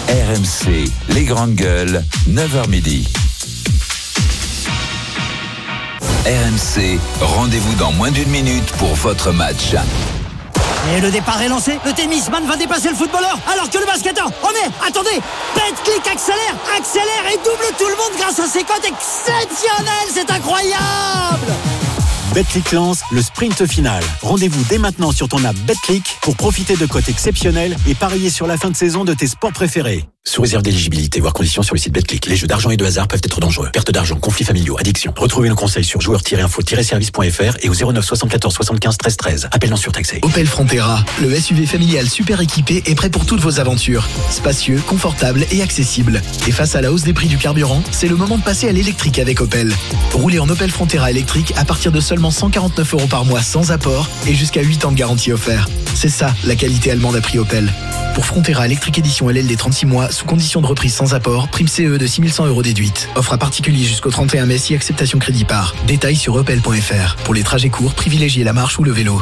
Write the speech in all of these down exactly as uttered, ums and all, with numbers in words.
R M C, les grandes gueules, neuf heures midi. R M C, rendez-vous dans moins d'une minute pour votre match. Et le départ est lancé, le tennisman va dépasser le footballeur, alors que le basketteur, oh mais attendez, Betclic accélère, accélère et double tout le monde grâce à ses cotes exceptionnelles, c'est incroyable! Betclic lance le sprint final. Rendez-vous dès maintenant sur ton app Betclic pour profiter de cotes exceptionnelles et parier sur la fin de saison de tes sports préférés. Sous réserve d'éligibilité, voire conditions sur le site Betclic. Les jeux d'argent et de hasard peuvent être dangereux. Perte d'argent, conflits familiaux, addiction. Retrouvez nos conseils sur joueurs tiret info tiret service point f r et au zéro neuf soixante-quatorze soixante-quinze treize treize. Appel non surtaxé. Opel Frontera, le S U V familial super équipé est prêt pour toutes vos aventures. Spacieux, confortable et accessible. Et face à la hausse des prix du carburant, c'est le moment de passer à l'électrique avec Opel. Roulez en Opel Frontera électrique à partir de seulement cent quarante-neuf euros par mois sans apport et jusqu'à huit ans de garantie offert. C'est ça, la qualité allemande à prix Opel. Pour Frontera électrique édition L L D trente-six mois, sous condition de reprise sans apport, prime C E de six mille cent euros déduite. Offre à particulier jusqu'au trente et un mai si acceptation crédit par. Détails sur opel point f r. Pour les trajets courts, privilégiez la marche ou le vélo.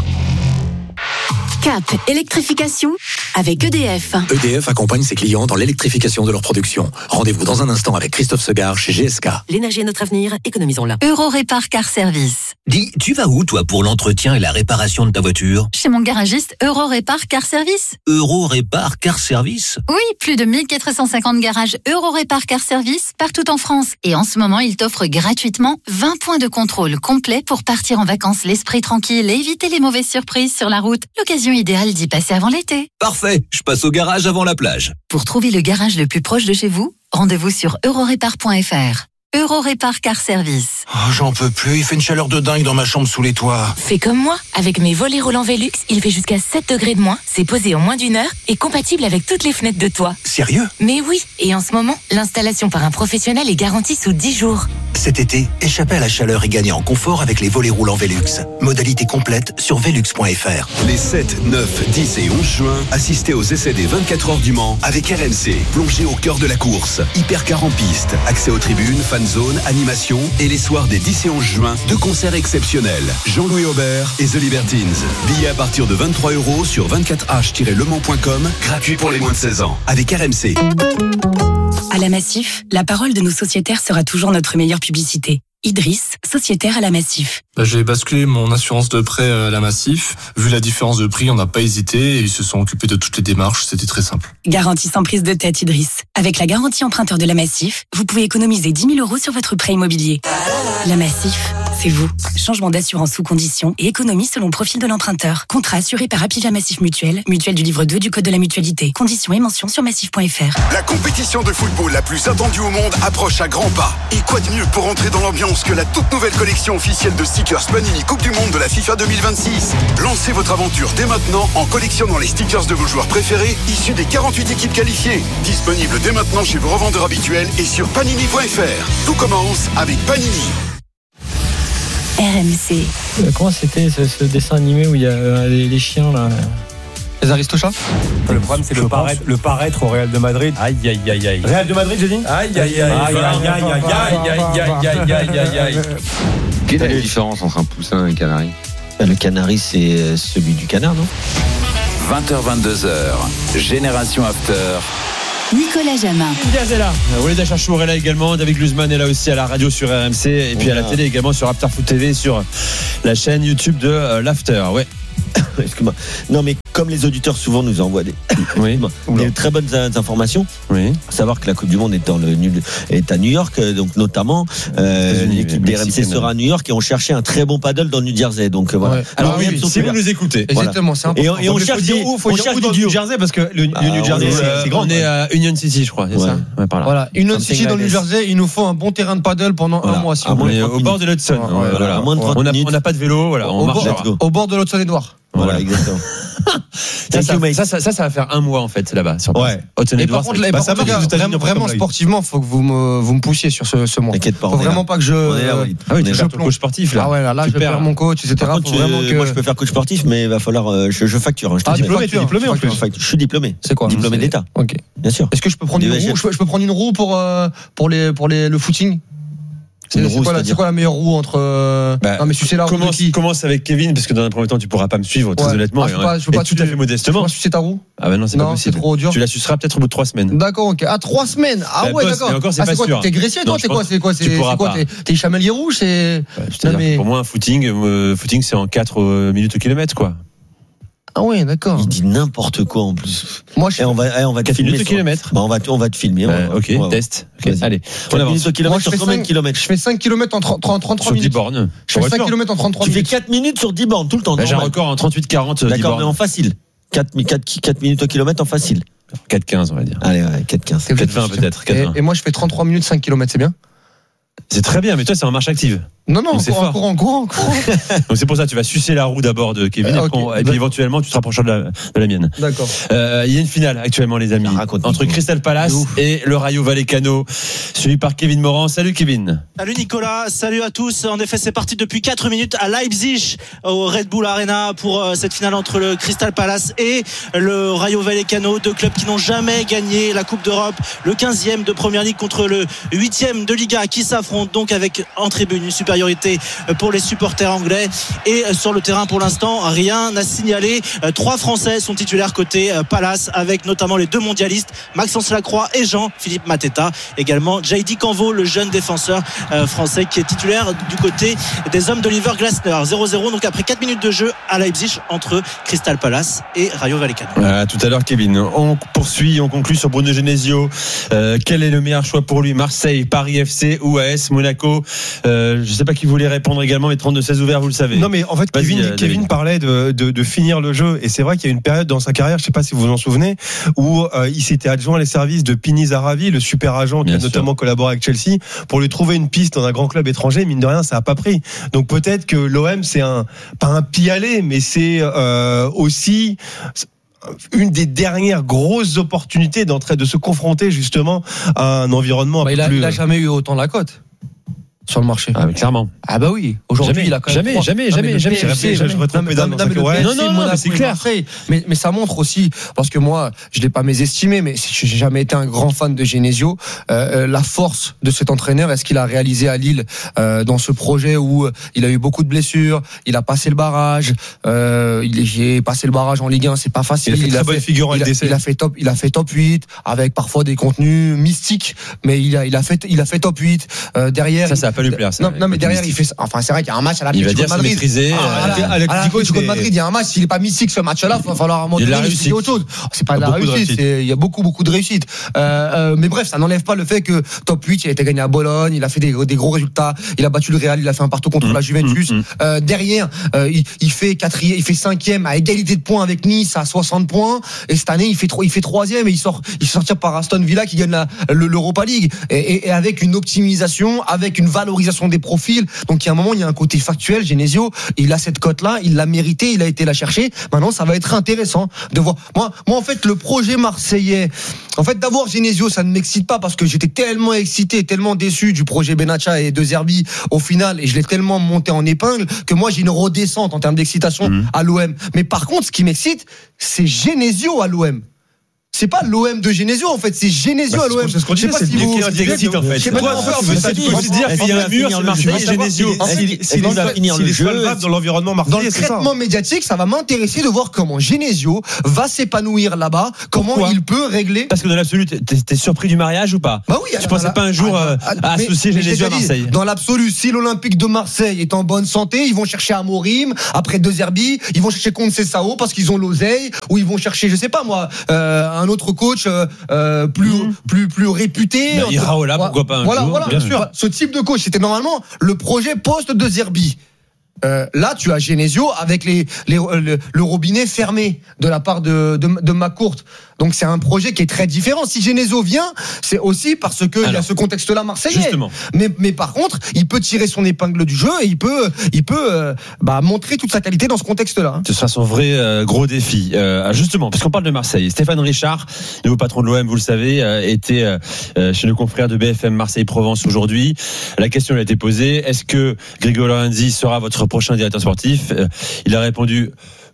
Cap électrification avec E D F. E D F accompagne ses clients dans l'électrification de leur production. Rendez-vous dans un instant avec Christophe Segard chez G S K. L'énergie est notre avenir, économisons-la. Eurorépar Car Service. Dis, tu vas où toi pour l'entretien et la réparation de ta voiture ? Chez mon garagiste Eurorépar Car Service. Eurorépar Car Service ? Oui, plus de mille quatre cent cinquante garages Eurorépar Car Service partout en France. Et en ce moment, il t'offre gratuitement vingt points de contrôle complets pour partir en vacances l'esprit tranquille et éviter les mauvaises surprises sur la route. L'occasion idéale d'y passer avant l'été. Parfait, je passe au garage avant la plage. Pour trouver le garage le plus proche de chez vous, rendez-vous sur eurorépar point f r. Eurorépar Car Service. Oh, j'en peux plus, il fait une chaleur de dingue dans ma chambre sous les toits. Fais comme moi, avec mes volets roulants Velux, il fait jusqu'à sept degrés de moins, c'est posé en moins d'une heure et compatible avec toutes les fenêtres de toit. Sérieux ? Mais oui, et en ce moment, l'installation par un professionnel est garantie sous dix jours. Cet été, échappez à la chaleur et gagnez en confort avec les volets roulants Velux. Modalité complète sur velux point f r. Les sept, neuf, dix et onze juin, assistez aux essais des vingt-quatre heures du Mans avec R M C. Plongez au cœur de la course. Hypercar en piste, accès aux tribunes, fan zone, animation et les soirs des dix et onze juin, deux concerts exceptionnels. Jean-Louis Aubert et The Libertines. Billets à partir de vingt-trois euros sur vingt-quatre h tiret le mans point com, gratuit pour les moins de seize ans. Avec R M C. À la Massif, la parole de nos sociétaires sera toujours notre meilleure publicité. Idriss, sociétaire à la Massif. Bah, j'ai basculé mon assurance de prêt à la Massif. Vu la différence de prix, on n'a pas hésité et ils se sont occupés de toutes les démarches. C'était très simple. Garantie sans prise de tête, Idriss. Avec la garantie emprunteur de la Massif, vous pouvez économiser dix mille euros sur votre prêt immobilier. La Massif, c'est vous. Changement d'assurance sous condition et économie selon profil de l'emprunteur. Contrat assuré par Apivia Massif Mutuelle, mutuelle du livre deux du Code de la mutualité. Conditions et mentions sur massif point f r. La compétition de football la plus attendue au monde approche à grands pas. Et quoi de mieux pour entrer dans l'ambiance que la toute nouvelle collection officielle de stickers Panini Coupe du Monde de la FIFA deux mille vingt-six. Lancez votre aventure dès maintenant en collectionnant les stickers de vos joueurs préférés issus des quarante-huit équipes qualifiées. Disponible dès maintenant chez vos revendeurs habituels et sur panini point f r. Tout commence avec Panini. R M C. Euh, comment c'était ce, ce dessin animé où il y a euh, les, les chiens là? Les Aristochats. Le problème, c'est le paraître, le paraître au Real de Madrid. Aïe, aïe, aïe, aïe. Real de Madrid, j'ai dit. Aïe, aïe, aïe, aïe, aïe, aïe, aïe, aïe, aïe, aïe, aïe, aïe. Quelle est la différence entre un poussin et un canari? Le canari, c'est celui du canard, non? vingt heures vingt-deux heures, Génération After. Nicolas Jamin. Diaz est là. Walid Achachour est là également. David Guzman est là aussi à la radio sur R M C et puis à la télé également sur After Foot T V sur la chaîne YouTube de euh, l'After. Ouais. Excuse-moi. Non, mais comme les auditeurs souvent nous envoient des, oui. des très bonnes informations, oui. savoir que la Coupe du Monde est, dans le, est à New York, donc notamment euh, l'équipe des R M C sera à New York et on cherchait un très bon paddle dans le New Jersey. Donc voilà. Ouais. Alors oui, si vous nous écoutez, exactement, voilà. c'est important. Et on, et on cherche dire où, faut dire où dans le New Jersey parce que le, ah, le New Jersey c'est, c'est grand. On est à Union City, je crois. C'est ouais. ça. Ouais, par là. Voilà, Union City dans le New Jersey, il nous faut un bon terrain de paddle pendant voilà. un mois. Si ah, on est au bord de l'Hudson. On n'a pas de vélo, voilà. On marche au bord de l'Hudson Edward. Voilà, exactement. ça, ça, ça, ça, ça, ça va faire un mois en fait là-bas. Sur ouais. Et par contre, là, bah, ça va vraiment, vraiment sportivement, faut que vous me, vous me poussiez sur ce, ce mois. T'inquiète pas. Faut vraiment là. Pas que je. Ah oui, tu je plonge coach sportif là. Ah ouais, là, là je perds mon coach, et cetera. Par contre, que... Moi, je peux faire coach sportif, mais il va falloir. Euh, je, je facture. Hein, je ah, diplômé, tu es diplômé en plus. Je suis diplômé. C'est quoi? Diplômé d'État. Ok. Bien sûr. Est-ce que je peux prendre une roue? Je peux prendre une roue pour pour les pour les le footing? C'est, Une c'est, roue, quoi la, c'est-à-dire c'est quoi la meilleure roue entre. Euh... Bah, non, mais sucer la roue. commence, de qui commence avec Kevin, parce que dans un premier temps, tu pourras pas me suivre, très Ouais. honnêtement. Ah, je peux pas, je peux et pas tout tu- à fait modestement. Tu vas sucer ta roue? Ah, ben non, c'est Non, pas possible. c'est trop dur. Tu la suceras peut-être au bout de trois semaines. D'accord, ok. Ah, trois semaines. Ah Bah, ouais, boss, d'accord. mais encore, c'est ah, pas c'est quoi, sûr. t'es gressier, toi? Non, C'est je quoi, pense- c'est quoi, c'est, tu c'est pourras quoi? pas. T'es, t'es chamelier rouge, c'est. Ouais, je te dis, mais- Pour moi, un footing, euh, footing, c'est en quatre euh, minutes au kilomètre, quoi. Ah ouais, d'accord. Il dit n'importe quoi en plus. Moi, je Et on va, eh, on va te quatre filmer. minutes au sur- kilomètre. Bah, on va, te- on va te filmer. Euh, on va- ok, on va- test. Ok, Vas-y. allez, on quatre avance. minutes au kilomètre Moi, je sur fais combien de cinq- kilomètres? Je fais cinq kilomètres en trente, trente-trois Sur dix minutes. bornes. Je fais cinq kilomètres en trente-trois Tu fais minutes. quatre minutes sur dix bornes tout le temps. Bah, j'ai un normal. record en trente-huit quarante. D'accord, mais en facile. quatre minutes au kilomètre en facile. quatre quinze, on va dire. Allez, ouais, quatre quinze. quatre vingt peut-être. quatre vingt. Et, et moi, je fais trente-trois minutes, cinq kilomètres, c'est bien? C'est très bien, mais toi, c'est en marche active. Non, non, Donc, c'est encore, fort. encore, encore, encore. Donc c'est pour ça que tu vas sucer la roue d'abord de Kevin, Euh, et, ok. puis, et puis éventuellement tu te rapprocheras de la, de la mienne. D'accord. Euh, Il y a une finale actuellement, les amis, entre Crystal Palace et le Rayo Vallecano, suivi par Kevin Morand. Salut Kevin. Salut Nicolas, salut à tous. En effet, c'est parti depuis quatre minutes à Leipzig, au Red Bull Arena, pour euh, cette finale entre le Crystal Palace et le Rayo Vallecano, deux clubs qui n'ont jamais gagné la Coupe d'Europe. Le quinzième de Première Ligue contre le huitième de Liga, qui s'affrontent donc avec en tribune une supériorité pour les supporters anglais. Et sur le terrain, pour l'instant, rien à signaler. Trois Français sont titulaires côté Palace, avec notamment les deux mondialistes, Maxence Lacroix et Jean-Philippe Mateta. Également J D Canvo, le jeune défenseur français qui est titulaire du côté des hommes d'Oliver Glasner. zéro zéro donc après quatre minutes de jeu à Leipzig entre Crystal Palace et Rayo Vallecano. À tout à l'heure Kevin. On poursuit, on conclut sur Bruno Genesio. Euh, quel est le meilleur choix pour lui? Marseille, Paris F C ou A S Monaco? euh, Je ne sais pas qui voulait répondre également, mais trente-deux seize ouverts, vous le savez. Non, mais en fait, Kevin, euh, Kevin parlait de, de, de finir le jeu. Et c'est vrai qu'il y a une période dans sa carrière, je ne sais pas si vous vous en souvenez, où euh, il s'était adjoint les services de Pini Zahavi, le super agent qui Bien a sûr. notamment collaboré avec Chelsea, pour lui trouver une piste dans un grand club étranger. Mine de rien, ça n'a pas pris. Donc peut-être que l'O M, c'est un, pas un pis-aller, mais c'est euh, aussi une des dernières grosses opportunités d'entrer, de se confronter justement à un environnement Bah, un il, peu a, plus... il a jamais eu autant la cote sur le marché. Ah, mais clairement. Ah bah oui. Aujourd'hui, Jamais, il a quand même jamais, trois- jamais, Non, mais jamais, le jamais, P S G, jamais. Je retrouve Non, mais- Pédale non, dans mais sa le carrière. P S G, Non, non, non, Monaco mais c'est et clair. Marseille. Mais, mais ça montre aussi, parce que moi, je l'ai pas mésestimé, mais j'ai jamais été un grand fan de Genesio. Euh, euh, la force de cet entraîneur, est-ce qu'il a réalisé à Lille euh, dans ce projet où il a eu beaucoup de blessures, il a passé le barrage, euh, il j'ai passé le barrage en Ligue un, c'est pas facile. Il a fait très bonne figure en il a, L D C. il a fait top, il a fait top huit avec parfois des contenus mystiques, mais il a, il a fait, il a fait top huit. Euh, derrière, Ça, ça va pas lui plaire. Ça, non, non, mais le derrière, côté il fait. Enfin, c'est vrai qu'il y a un match à la Il va Atlético dire de c'est Madrid. maîtrisé. Ah, euh, à la- à Atlético, l'Atlético de c'est- Madrid, il y a un match. S'il est pas mystique ce match-là, il va falloir un moment Il y a de la donné expliquer réussite. autre chose. C'est pas de la Beaucoup de réussite. réussite. c'est- Il y a beaucoup, beaucoup de réussite. Euh, euh, mais bref, ça n'enlève pas le fait que top huit, il a été gagné à Bologne, il a fait des, des gros résultats, il a battu le Real, il a fait un partout contre Mmh, la Juventus. mmh, mmh. Euh, derrière, euh, il, il fait quatrième, il fait cinquième à égalité de points avec Nice à soixante points. Et cette année, il fait, tro- il fait troisième et il sort, il sortir par Aston Villa qui gagne la, le- l'Europa League. Et, et, et avec une optimisation, avec une valorisation des profils. Donc, il y a un moment, il y a un côté factuel. Genesio, il a cette cote-là, il l'a mérité, il a été la chercher. Maintenant, ça va être intéressant de voir. Moi, moi, en fait, le projet marseillais, en fait, d'avoir Genesio, ça ne m'excite pas parce que j'étais tellement excité, tellement déçu du projet Benatia et de Zerbi au final, et je l'ai tellement monté en épingle que moi, j'ai une redescente en termes d'excitation Mmh. à l'O M. Mais par contre, ce qui m'excite, c'est Genesio à l'O M. C'est pas l'O M de Genesio, en fait, c'est Genesio Bah, à l'O M. c'est ce qu'on Je sais disait, pas c'est si le vous- déclic qui excite, en fait. Je sais pas Toi, comment toi, faire, tu veux vous ça, savez, tu peux aussi dire est-ce qu'il y a un qu'il mur va sur finir Marseille le et jeu Genesio. En fait, S'il est-ce s'il qu'il va va finir s'il le est jeu, solvable dans l'environnement Dans marseillais, le c'est ça. traitement médiatique, ça va m'intéresser de voir comment Genesio va s'épanouir là-bas, comment Pourquoi il peut régler. Parce que dans l'absolu, t'es, t'es surpris du mariage ou pas? Bah oui, Tu pensais alors, pas un jour ah, euh, ah, à mais- associer mais Genesio à je t'ai dit, Marseille? Dans l'absolu, si l'Olympique de Marseille est en bonne santé, ils vont chercher Amorim, après De Zerbi, ils vont chercher Conceição parce qu'ils ont l'oseille, ou ils vont chercher, je sais pas moi, euh, un autre coach euh, euh, plus, Mmh. plus plus réputé. Bah, Iraola, pourquoi pas un voilà, jour, voilà. bien sûr. Ce type de coach, c'était normalement le projet post De Zerbi. Euh, là, tu as Genesio avec les, les, le, le robinet fermé de la part de, de, de McCourt. Donc c'est un projet qui est très différent. Si Genesio vient, c'est aussi parce que il y a ce contexte-là marseillais. Justement. Mais, mais par contre, il peut tirer son épingle du jeu et il peut, il peut euh, bah, montrer toute sa qualité dans ce contexte-là. hein. Ce sera son vrai euh, gros défi. Euh, justement, parce qu'on parle de Marseille. Stéphane Richard, nouveau patron de l'O M, vous le savez, euh, était euh, chez nos confrères de B F M Marseille-Provence aujourd'hui. La question lui a été posée, est-ce que Grégory Lorenzi sera votre prochain directeur sportif? euh, Il a répondu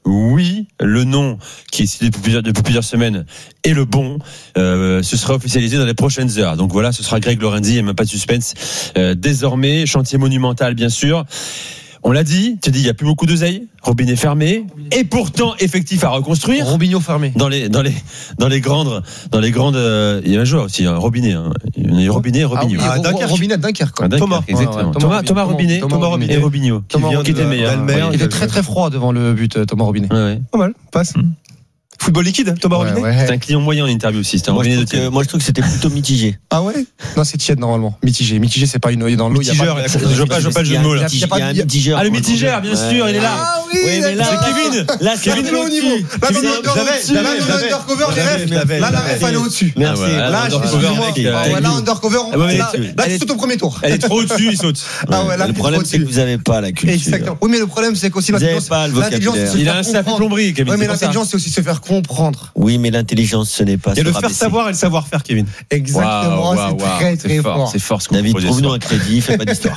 oui, le nom qui est cité depuis plusieurs, depuis plusieurs semaines est le bon. Euh, ce sera officialisé dans les prochaines heures. Donc voilà, ce sera Greg Lorenzi, il n'y a même pas de suspense. Euh, désormais, chantier monumental, bien sûr. On l'a dit, tu dis, il n'y a plus beaucoup d'oseille, robinet fermé, et pourtant effectif à reconstruire. Robinet fermé. Dans les, dans les, dans les grandes, dans les grandes, euh, il y a un joueur aussi, un robinet, hein. Il y a robinet, Robinho. Ah, oui, ah, Robinet Dunkerque, quoi. Thomas, exactement. Ouais, ouais. Thomas, Thomas Robinet, Thomas, Thomas Robinet et Robinho. Thomas qui, vient, qui était meilleur. Il était très très froid devant le but, Thomas Robinet. Ouais, ouais. Pas mal, passe. Mmh. Football liquide, Thomas ouais, Robinet. Ouais. C'est un client moyen en interview aussi. C'était un moi, Robinet je de que, moi, je trouve que c'était plutôt mitigé. Ah ouais? Non, c'est tiède normalement. Mitigé. Mitigé, c'est pas une dans l'eau. Mitigeur. Je vois pas, je vois pas le jeu de mots là. Il y a un mitigeur. Ah, le mitigeur, bien sûr, il est là. Ah oui, mais là, c'est Kevin. Là, c'est Kevin au niveau. Là, dans l'undercover, là, dans l'undercover, les refs. Là, la ref, elle est au-dessus. Merci. Là, excusez-moi. Là, undercover, là, tu sautes au premier tour. Elle est trop au-dessus, il saute. Ah ouais, là, le problème, c'est que vous n'avez pas la culture. Exactement. Oui, mais le problème, c'est qu'aussi l'intelligence. Il a un sapin plomberie, Kevin. Oui, mais l'intelligence, c'est aussi se faire comprendre. Oui, mais l'intelligence, ce n'est pas. Il y a le faire savoir et le savoir-faire, Kevin. Exactement, c'est très très fort. C'est fort ce qu'on David, trouve-nous un crédit, fais pas d'histoire.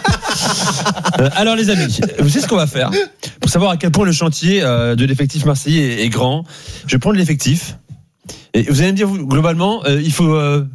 Alors les amis, vous savez ce qu'on va faire pour savoir à quel point le chantier de l'effectif marseillais est grand. Je vais prendre l'effectif et vous allez me dire vous, globalement, il faut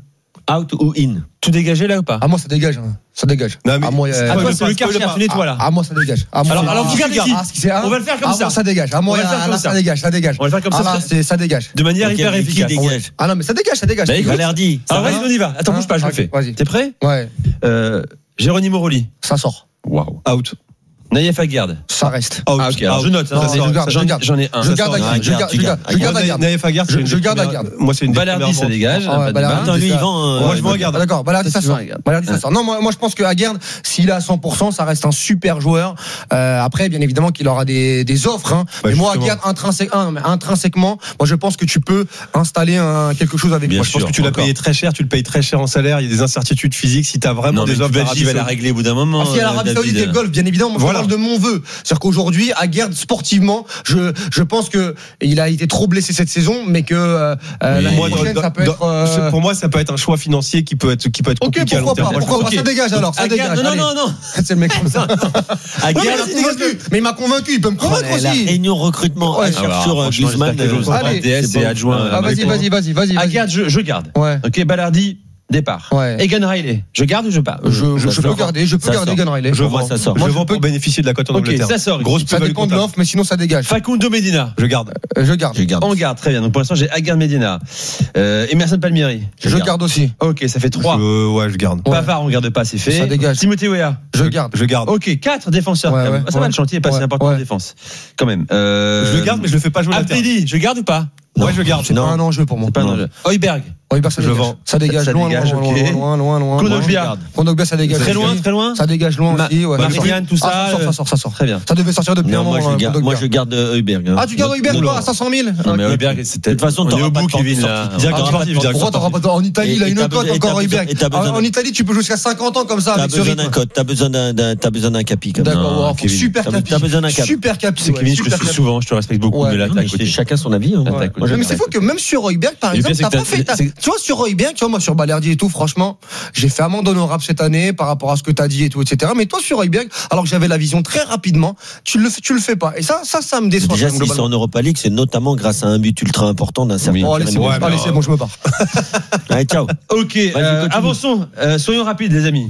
out ou in. Tout dégager là ou pas? Ah moi ça dégage, hein. Ça dégage. Non, mais à moi, euh, à toi c'est le quart tu nettoies là. À moi ça dégage. À moi, alors alors tu gardes ici. On va le faire comme ça. Ça dégage. À moi ça dégage, ça dégage. On va le faire comme ça. C'est ça dégage. De manière hyper efficace. Ah non mais ça dégage, ça dégage. Valerdi. Alors vas-y on y va. Attends bouge pas, je le fais. T'es prêt? Ouais. Euh Geronimo Rulli. Ça sort. Waouh. Out. Naïef Aguerd. Ça reste. Ah, ok. Alors je note. J'en ai un. Je garde Aguerd. Je garde, je garde, je garde Aguerd. Naïef Aguerd. Je garde Aguerd. Moi c'est une. Balerdi ça dégage. Attends lui il vend. Moi je me regarde. D'accord. Balerdi ça sort. Balerdi ça sort. Non moi moi je pense que Aguerd s'il est à cent pour cent ça reste un super joueur. Après bien évidemment qu'il aura des des offres. Mais moi Aguerd intrinsèquement, moi je pense que tu peux installer quelque chose avec. Moi je pense que tu l'as payé très cher. Tu le payes très cher en salaire. Il y a des incertitudes physiques. Si tu as vraiment des offres, Belgique va la régler au bout d'un moment. Si à l'Arabie Saoudite et le Golfe bien évidemment. Moi je parle de mon vœu. C'est-à-dire qu'aujourd'hui, Aguerd, sportivement, je, je pense que il a été trop blessé cette saison, mais que euh, oui. l'année prochaine, dans, ça peut dans, être. Euh... Pour moi, ça peut être un choix financier qui peut être, qui peut être okay, compliqué à long terme. Pas, pourquoi pas, okay. Ça dégage alors, ça Aguerd, dégage. Non, non, non, non. C'est le mec comme ça. Aguerd, mais il m'a convaincu, il peut me convaincre aussi. La réunion recrutement sur Griezmann. D S et adjoint. Vas-y, vas-y, vas-y, vas-y. Aguerd, je garde. Ok, Balerdi. Départ. Ouais. Egan Riley. Je garde ou je pas? Je, je, je peux garder, je peux garder Egan Riley. Je vends, ça sort. Je vends pour bénéficier de la cote en Angleterre. Ok, ça sort. Grosse ça dépend de l'offre, mais sinon ça dégage. Facundo Medina. Je garde. Euh, je garde. Je garde. On garde, très bien. Donc pour l'instant, j'ai Aguerd Medina. Euh, Emerson Palmieri. Je, je garde. garde aussi. Ok, ça fait trois. Je, ouais, je garde. Pavard, on garde pas, c'est fait. Ça dégage. Timothée Weah. Je garde. Je garde. Ok, quatre défenseurs. Ouais, ouais, ça va, le chantier est pas si important en défense. Quand même. Je le garde, mais je le fais pas jouer à la terre. Abdelli, je garde ou pas? Ouais, je garde. C'est pas un enjeu pour moi. C'est pas un enjeu. Heuberg. Heuberg, ça dégage. Ça dégage ça loin, dégage, loin, okay. loin, loin, loin, loin. Kondogbia. Kondogbia, ça dégage. Très loin, très loin. Ça dégage loin aussi. Ouais. Martial, tout ça. Ah, ça sort, ça sort, ça sort. Très bien. Ça devait sortir depuis un moment. Moi, je garde, moi, je garde Heuberg. Ah, tu gardes Heuberg, toi, à cinq cent mille? Non, mais Heuberg, c'était. De toute façon, t'auras pas de Kevin, là. Directeur sportif, Pourquoi t'auras pas de en Italie, il a une cote encore Heuberg. En Italie, tu peux jouer jusqu'à cinquante ans comme ça. T'as besoin d'un cote, t'as besoin d'un, t'as besoin d'un capi. D'accord, super capi. T'as besoin d'un capi. Super capi. C'est Kevin, je le suis souvent, je te respecte beaucoup, mais là, t'as écouté. Chacun son avis. Mais c'est fou que même sur Heuberg, par exemple, t'as pas fait. Tu vois, sur Heuberg, tu vois, moi, sur Balerdi et tout, franchement, j'ai fait amende honorable cette année par rapport à ce que t'as dit et tout, et cetera. Mais toi, sur Heuberg, alors que j'avais la vision très rapidement, tu le, tu le fais pas. Et ça, ça, ça me déçoit. Déjà, si c'est en Europa League, c'est notamment grâce à un but ultra important d'un certain. Bon, allez, c'est bon, allez, c'est bon, je me barre. Allez, ciao. Ok, euh, avançons. Euh, soyons rapides, les amis.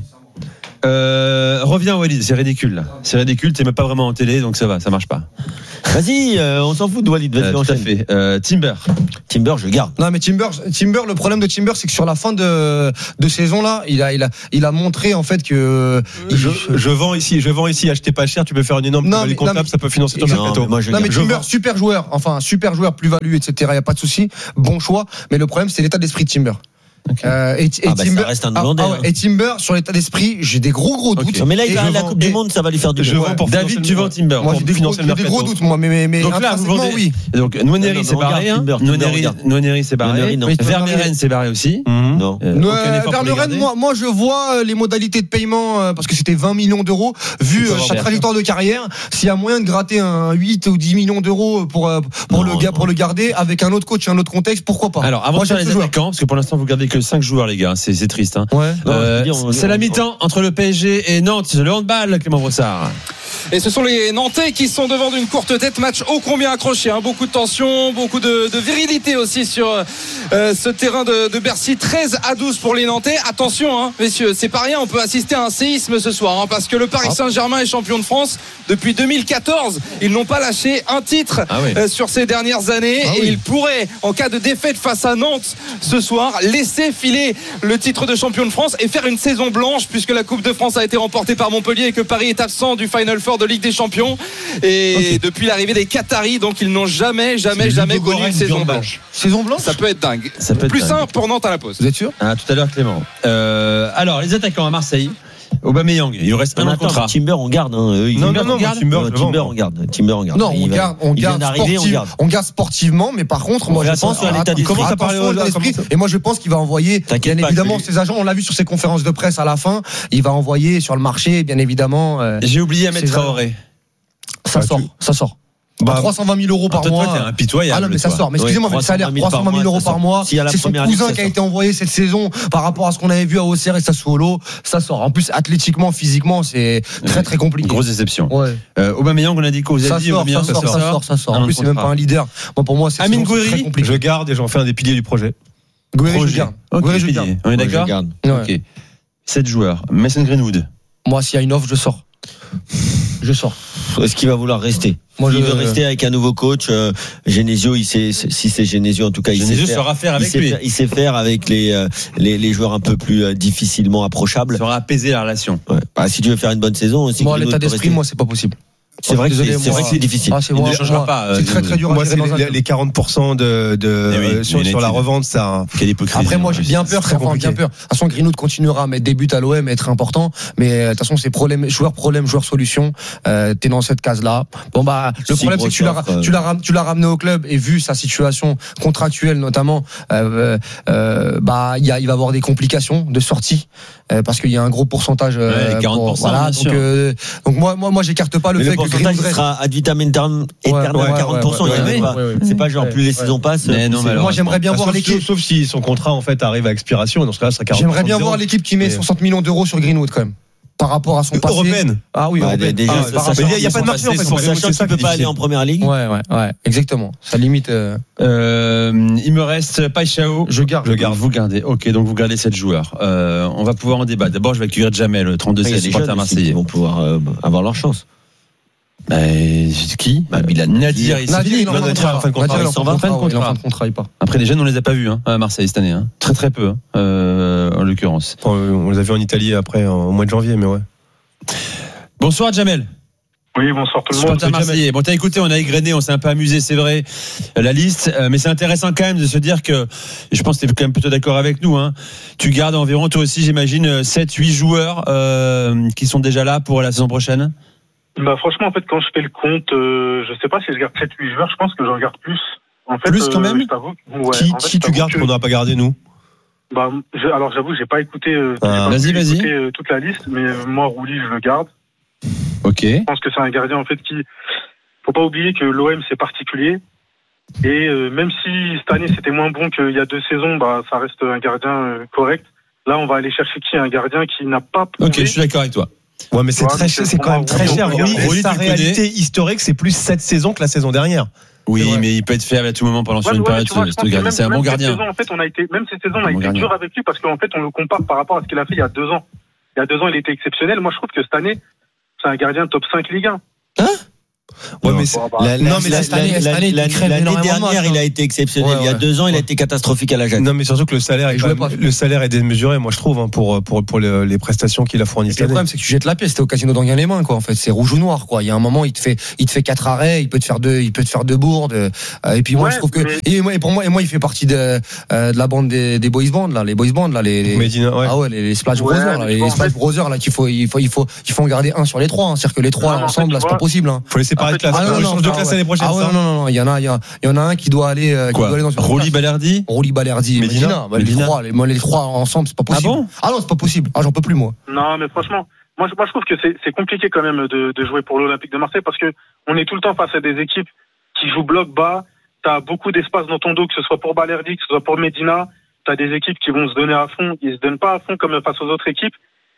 Euh, reviens Walid, c'est ridicule là. C'est ridicule, t'es même pas vraiment en télé, donc ça va, ça marche pas. Vas-y, euh, on s'en fout de Walid. Vas-y, euh, tout à fait. Euh, Timber. Timber, je garde. Non, mais Timber, Timber, le problème de Timber, c'est que sur la fin de de saison là, il a il a il a montré en fait que il... je, je vends ici, je vends ici, achetez pas cher, tu peux faire une énorme plus-value comptable, ça peut financer ton mercato. Non, non mais Timber, super joueur, enfin super joueur, plus-value, et cetera. Il y a pas de souci, bon choix. Mais le problème, c'est l'état d'esprit de Timber. Okay. Euh, et, et, ah bah Timber, ça reste un Hollandais. Ah, ah ouais, et Timber, sur l'état d'esprit, j'ai des gros gros doutes. Okay. Mais là, il va à la Coupe du Monde, ça va lui faire du bien. Ouais. David, tu vends Timber. Moi, j'ai des, gros, j'ai des gros doutes, moi. Mais, mais, mais donc là, vous vendez. Oui. Donc, Nwaneri, c'est barré. Nwaneri, c'est barré. Vermeeren, c'est barré aussi. Non. Vermeeren, moi, je vois les modalités de paiement, parce que c'était vingt millions d'euros, vu sa trajectoire de carrière. S'il y a moyen de gratter un huit ou dix millions d'euros pour le garder, avec un autre coach et un autre contexte, pourquoi pas? Alors, avant de faire les attaquants, parce que pour l'instant, vous gardez que cinq joueurs, les gars. C'est, c'est triste. Hein. Ouais. Euh, non, c'est on, la mi-temps entre le P S G et Nantes. Le handball, Clément Brossard. Et ce sont les Nantais qui sont devant d'une courte tête. Match ô combien accroché, hein. Beaucoup de tension, beaucoup de, de virilité aussi sur euh, ce terrain de, de Bercy. treize à douze pour les Nantais. Attention, hein, messieurs, c'est pas rien. On peut assister à un séisme ce soir, hein, parce que le Paris Saint-Germain est champion de France depuis deux mille quatorze. Ils n'ont pas lâché un titre ah oui. euh, sur ces dernières années. Ah et oui. Ils pourraient, en cas de défaite face à Nantes ce soir, laisser filer le titre de champion de France et faire une saison blanche, puisque la Coupe de France a été remportée par Montpellier et que Paris est absent du Final Four de Ligue des Champions. Et okay. depuis l'arrivée des Qataris, donc ils n'ont jamais, jamais, jamais connu une saison blanche. Saison blanche, ça peut être dingue. Ça peut être plus dingue. simple pour Nantes à la pause. Vous êtes sûr? Ah, tout à l'heure, Clément. Euh, alors, les attaquants à Marseille. Aubameyang, il reste un an de contrat. Timber, on garde. Hein. Non, non, non, garde. Timber, non, Timber, on garde. Timber, on garde. Non, on garde, on garde, sportive, on garde. On garde sportivement, mais par contre, moi, je pense à l'état d'esprit. Et moi, je pense qu'il va envoyer, bien évidemment, ses agents. On l'a vu sur ses conférences de presse à la fin. Il va envoyer sur le marché, bien évidemment. J'ai oublié à mettre Traoré. Ça sort, ça sort. Bah, trois cent vingt mille euros par mois. Toi, t'es impitoyable. Ah non, mais ça sort. Mais excusez-moi, mais le salaire, trois cent vingt mille euros par mois. C'est son cousin qui a été envoyé cette saison par rapport à ce qu'on avait vu à Auxerre et Sassuolo. Ça sort. En plus, athlétiquement, physiquement, c'est très très compliqué. Grosse déception. Ouais. Euh, Aubameyang, on a dit quoi? Vous avez dit Aubameyang, ça sort, ça sort, ça sort. En plus, c'est même pas un leader. Moi, pour moi, c'est Amine Gouiri, je garde et j'en fais un des piliers du projet. Gouiri, je garde. Gouiri, je garde. On est d'accord? Ok. sept joueurs. Mason Greenwood. Moi, s'il y a une offre, je sors. Je sors. Est-ce qu'il va vouloir rester? Moi, il je... veut rester avec un nouveau coach. Euh, Genesio, il sait, si c'est Genesio, en tout cas, il Genesio sait faire. saura faire avec il lui. Sait faire, il sait faire avec les, euh, les, les joueurs un peu plus euh, difficilement approchables. Il saura apaiser la relation. Ouais. Bah, si tu veux faire une bonne saison aussi. Moi, l'état d'esprit, moi, c'est pas possible. C'est vrai, que c'est, c'est vrai que c'est difficile. Ah, c'est moi, il ne changera moi, pas. C'est très très dur. Moi, c'est les, les quarante pour cent de, de eh oui, euh, sur, sur la revente, ça. Quelle hypocrisie. Après, moi, j'ai bien peur. Très enfin, bien peur. De toute façon, Greenwood continuera à mettre des buts à l'O M, être important. Mais de toute façon, c'est problème, joueur problème, joueur solution. Euh, t'es dans cette case-là. Bon bah, le si problème, c'est que tu l'as, euh... tu l'as, tu l'as ramené au club et vu sa situation contractuelle notamment, euh, euh, bah, il y a, il va avoir des complications de sortie euh, parce qu'il y a un gros pourcentage. Euh, ouais, quarante pour cent. Pour, voilà. Donc, euh, donc moi, moi, moi, j'écarte pas le mais fait le que Greenwood sera ad vitam aeternam quarante pour cent. C'est pas genre plus les saisons passent. Moi, j'aimerais bien voir l'équipe. Sauf si son contrat en fait arrive à expiration. Dans ce cas-là, ça sera quarante. J'aimerais bien voir l'équipe qui met soixante millions d'euros sur Greenwood quand même. Par rapport à son passé. Européenne. Ah oui, bah, européenne. Déjà, ah, il n'y a pas de marché en fait. Sachant que tu peux pas aller en première ligue. Ouais, ouais, ouais. Exactement. Ça limite. Euh... Euh, il me reste Paixão. Je garde. Je garde. Vous gardez. Ok, donc vous gardez sept joueurs. Euh, on va pouvoir en débattre. D'abord, je vais accueillir Jamel, le trente-deuxième supporter marseillais. Ils vont pouvoir euh, avoir leur chance. Bah, qui bah, Milan Nadir, il Nadir, il s'en fin de contrat. Il s'en va fin de contrat. contrat, il part. Après, les jeunes, on les a pas vus hein, à Marseille cette année. Hein. Très très peu, hein, euh, en l'occurrence. On les a vus en Italie après, au mois de janvier, mais ouais. Bonsoir Jamel. Oui, bonsoir tout le monde. Supporter marseillais. Bon, t'as écouté, on a égrené, on s'est un peu amusé, c'est vrai, la liste, mais c'est intéressant quand même de se dire que, je pense que t'es quand même plutôt d'accord avec nous, hein, tu gardes environ, toi aussi, j'imagine, sept huit joueurs euh, qui sont déjà là pour la saison prochaine. Bah franchement, en fait, quand je fais le compte, euh, je sais pas si je garde sept huit joueurs, je pense que j'en garde plus. En fait, plus quand même. Euh, je t'avoue, ouais, qui en fait, qui tu gardes que... qu'on n'aura pas gardé nous? Bah, je, alors j'avoue, j'ai pas écouté, euh, ah, j'ai vas-y, pas vas-y. écouté euh, toute la liste, mais euh, moi, Rouli, je le garde. Ok. Je pense que c'est un gardien en fait qui, faut pas oublier que l'O M c'est particulier. Et euh, même si cette année c'était moins bon qu'il y a deux saisons, bah ça reste un gardien euh, correct. Là, on va aller chercher qui? Un gardien qui n'a pas prouvé. Ok, je suis d'accord avec toi. Ouais, mais c'est ouais, très, c'est quand même très cher. Oui, et sa réalité connais. historique, c'est plus cette saison que la saison dernière. Oui, mais il peut être faible à tout moment pendant ouais, une ouais, période. Vois, ce gardien, c'est un bon gardien. Saison, en fait, on a été, même cette saison, on a été dur avec lui parce qu'en fait, on le compare par rapport à ce qu'il a fait il y a deux ans. Il y a deux ans, il était exceptionnel. Moi, je trouve que cette année, c'est un gardien top cinq Ligue un. Hein? Ouais, non, mais c'est, la, la, non, mais cette année, l'année, l'année dernière, il a été exceptionnel. Ouais, ouais. Il y a deux ans, ouais. il a été catastrophique à l'Ajax. Non, mais surtout que le salaire, est, même, le salaire est démesuré, moi je trouve, hein, pour pour pour les, les prestations qu'il a fournies. Le problème, c'est que tu jettes la pièce. T'es au casino d'Anguin les mains, quoi. En fait, c'est rouge ou noir, quoi. Il y a un moment, il te fait, il te fait quatre arrêts, il peut te faire deux, il peut te faire deux bourdes. Euh, et puis moi, ouais, je trouve que mais... et, moi, et pour moi, et moi, il fait partie de euh, de la bande des, des boys bands, là, les boys bands, là, les, les Medina, ouais. ah ouais, les, les Splash ouais, Brothers, là, les, les Splash Brothers, là, qu'il faut, il faut, il faut, il faut en garder un sur les trois. Hein. C'est-à-dire que les trois ensemble, là, c'est pas possible. Faut les séparer de classe. De classe l'année prochaine. Ah ouais, non, non, non, il y en a, il y, y en a un qui doit aller, euh, qui doit aller dans une Rouli Balerdi, Rouli Balerdi, Medina. Bah, les trois, les, les trois ensemble, c'est pas possible. Ah bon? Ah non, c'est pas possible. Ah, j'en peux plus, moi. Non, mais franchement, moi, moi je trouve que c'est, c'est compliqué quand même de, de jouer pour l'Olympique de Marseille parce que on est tout le temps face à des équipes qui jouent bloc bas. T'as beaucoup d'espace dans ton dos, que ce soit pour Balerdi, que ce soit pour Medina. T'as des équipes qui vont se donner à fond. Ils se donnent pas à fond comme face aux autres équipes.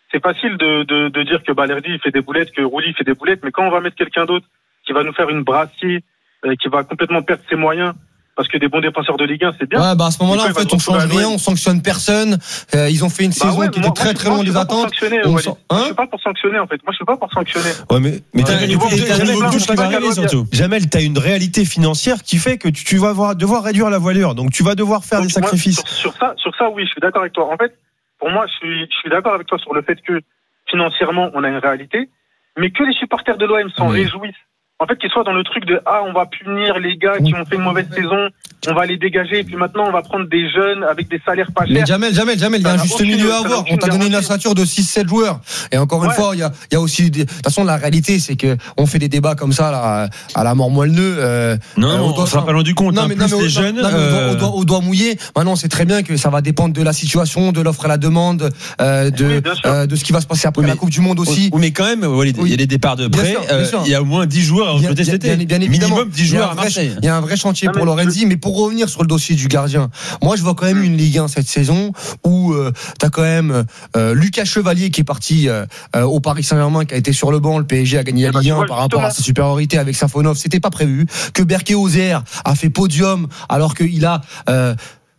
c'est facile de, de, de dire que Balerdi il fait des boulettes, que Rouli fait des boulettes, mais quand on va mettre quelqu'un d'autre qui va nous faire une brassier, euh, qui va complètement perdre ses moyens, parce que des bons défenseurs de Ligue un, c'est bien. Ouais, bah à ce moment-là, en fait, on change rien, on sanctionne personne. Euh, ils ont fait une bah saison ouais, qui moi, était très très loin des attentes. On on s'en... hein je suis pas pour sanctionner, en fait. Moi, je suis pas pour sanctionner. Ouais, mais, mais t'as, ouais, une, t'as, t'as, t'as une une touche qui va arriver surtout. Jamel, t'as une réalité financière qui fait que tu, tu vas avoir, devoir réduire la voilure. Donc, tu vas devoir faire donc, des sacrifices. Moi, sur, sur ça, sur ça, oui, je suis d'accord avec toi. En fait, pour moi, je suis, je suis d'accord avec toi sur le fait que financièrement, on a une réalité, mais que les supporters de l'O M s'en oui. réjouissent. En fait, qu'ils soient dans le truc de ah, on va punir les gars qui ont fait une mauvaise saison, on va les dégager, et puis maintenant on va prendre des jeunes avec des salaires pas chers. Mais Jamel, Jamel, Jamel, il y a un juste milieu à avoir. On t'a donné une ossature de six sept joueurs. Et encore une ouais. fois, il y a, il y a aussi des... de toute façon, la réalité, c'est que on fait des débats comme ça, là, à la mort moelleux. Euh, non, euh, on, on sera pas loin du compte. Non, hein, mais, plus non, mais, les non, jeunes. Non, euh... au, doigt, au doigt mouillé. Maintenant, c'est très bien que ça va dépendre de la situation, de l'offre et la demande, euh, de, oui, euh, de ce qui va se passer après oui, la Coupe du Monde aussi. Oui, mais quand même, il y a des départs de prêt. Il y a au moins dix joueurs à recruter cet été. Bien évidemment, minimum dix joueurs à Marseille. Il y a un vrai chantier pour Lorenzi, mais pour revenir sur le dossier du gardien, moi je vois quand même une Ligue un cette saison où euh, t'as quand même euh, Lucas Chevalier qui est parti euh, au Paris Saint-Germain, qui a été sur le banc. Le P S G a gagné la Ligue un par rapport à sa supériorité avec Safonov. C'était pas prévu. Que Berke Ozer a fait podium alors qu'il a euh,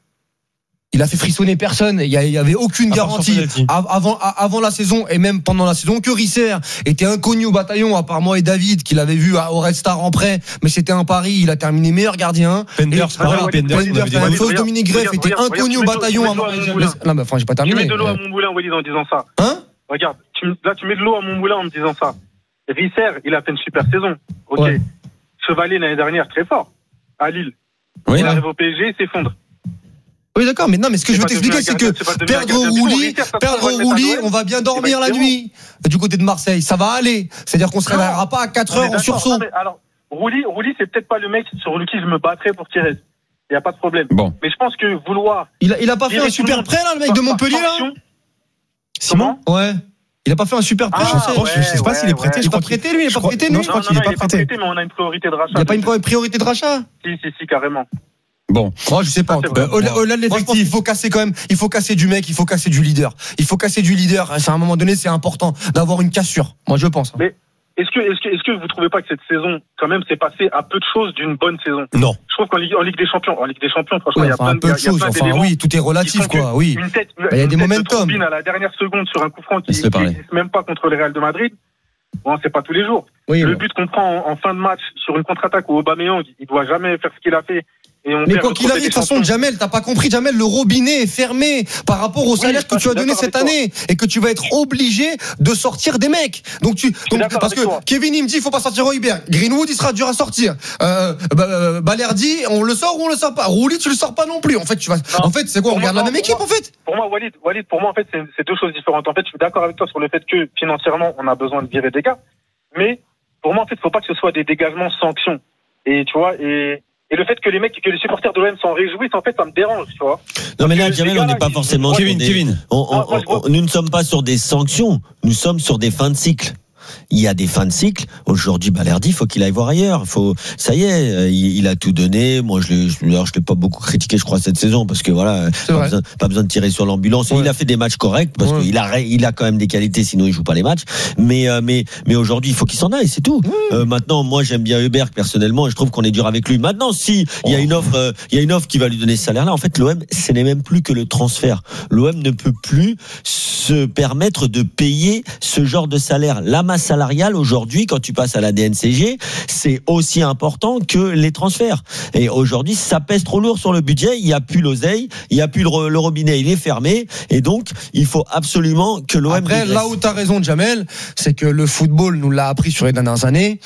il a fait frissonner personne. Il y avait aucune garantie avant, avant la saison et même pendant la saison. Que Risser était inconnu au bataillon, à part moi et David, qui l'avait vu au Red Star en prêt. Mais c'était un pari. Il a terminé meilleur gardien. Penders, voilà, Penders, la même chose. Dominique Greff était inconnu au bataillon. Non, mais enfin, j'ai pas terminé. Tu mets de l'eau à mon moulin, Walid, en disant ça. Hein? Regarde, là, tu mets de l'eau à mon moulin en me disant ça. Risser, il a fait une super saison. Ok. Ouais. Chevalier l'année dernière, très fort. À Lille. Oui, il arrive au P S G, il s'effondre. Oui, d'accord, mais non, mais ce que je veux t'expliquer, c'est que perdre Rouli, perdre Rouli, on va bien dormir la nuit du côté de Marseille. Ça va aller. C'est-à-dire qu'on se réveillera pas à quatre heures en sursaut. Alors, Rouli, Rouli, c'est peut-être pas le mec sur lequel je me battrais pour qu'il reste. Il y a pas de problème. Bon. Mais je pense que vouloir. Il a, il a pas fait un super prêt, là, le mec de Montpellier, là? Simon? Ouais. Il a pas fait un super prêt, ah, je, ouais, je sais pas ouais, s'il est prêté. Ouais. Je crois pas prêté, lui, il est pas prêté, lui. Non, je crois qu'il est pas prêté. Mais on a une priorité de rachat. Il n'y a pas une priorité de rachat? Si, si, si, carrément. Bon, moi je sais pas. Au-delà de l'effectif, il faut casser quand même. Il faut casser du mec, il faut casser du leader. Il faut casser du leader. À un moment donné, c'est important d'avoir une cassure. Moi, je pense. Mais est-ce que, est-ce que, est-ce que vous trouvez pas que cette saison, quand même, s'est passée à peu de choses d'une bonne saison? Non. Je trouve qu'en Ligue, en Ligue des Champions, en Ligue des Champions, franchement, il ouais, y a enfin, plein, peu de choses. Enfin, oui, tout est relatif, quoi. Oui. Une tête, bah, il y a des momentum. À la dernière seconde sur un coup franc qui n'existe même pas contre le Real de Madrid. Bon, c'est pas tous les jours. Oui, le bon. but qu'on prend en, en fin de match sur une contre-attaque où Aubameyang, il doit jamais faire ce qu'il a fait. Et on mais quoi qu'il arrive, de toute façon, Jamel, t'as pas compris, Jamel, le robinet est fermé par rapport au oui, salaire que tu as donné cette année et que tu vas être obligé de sortir des mecs. Donc tu, donc, parce que toi. Kevin, il me dit, il faut pas sortir Højbjerg. Greenwood, il sera dur à sortir. Euh, bah, Balerdi, on le sort ou on le sort pas. Rouli, tu le sors pas non plus. En fait, tu vas, non, en fait, c'est quoi, on regarde la même équipe, moi, en fait. Pour moi, Walid, Walid, pour moi, en fait, c'est, c'est deux choses différentes. En fait, je suis d'accord avec toi sur le fait que financièrement, on a besoin de virer des gars. Mais, pour moi, en fait, il faut pas que ce soit des dégagements sanctions. Et, tu vois, et, Et le fait que les mecs, que les supporters de l'O M s'en réjouissent, en fait, ça me dérange, tu vois. Non, mais là, Jamel, on n'est pas forcément. Kevin, des... Kevin. On, on, on, on, nous ne sommes pas sur des sanctions. Nous sommes sur des fins de cycle. Il y a des fins de cycle. Aujourd'hui, Balerdi, il faut qu'il aille voir ailleurs. Faut, ça y est, il, il a tout donné. Moi, je l'ai, je, je l'ai pas beaucoup critiqué, je crois, cette saison, parce que voilà, pas besoin, pas besoin de tirer sur l'ambulance. Ouais. Il a fait des matchs corrects, parce ouais. qu'il a, il a quand même des qualités, sinon il joue pas les matchs. Mais, euh, mais, mais aujourd'hui, il faut qu'il s'en aille, c'est tout. Ouais. Euh, maintenant, moi, j'aime bien Højbjerg personnellement, et je trouve qu'on est dur avec lui. Maintenant, si il y a une offre, euh, il y a une offre qui va lui donner ce salaire-là, en fait, l'O M, ce n'est même plus que le transfert. L'O M ne peut plus se permettre de payer ce genre de salaire. La masse salariale aujourd'hui. Aujourd'hui, quand tu passes à la D N C G, c'est aussi important que les transferts. Et aujourd'hui, ça pèse trop lourd sur le budget. Il n'y a plus l'oseille, il n'y a plus le, le robinet, il est fermé. Et donc, il faut absolument que l'O M. Après, régresse. Là où tu as raison, Jamel, c'est que le football nous l'a appris sur les dernières années.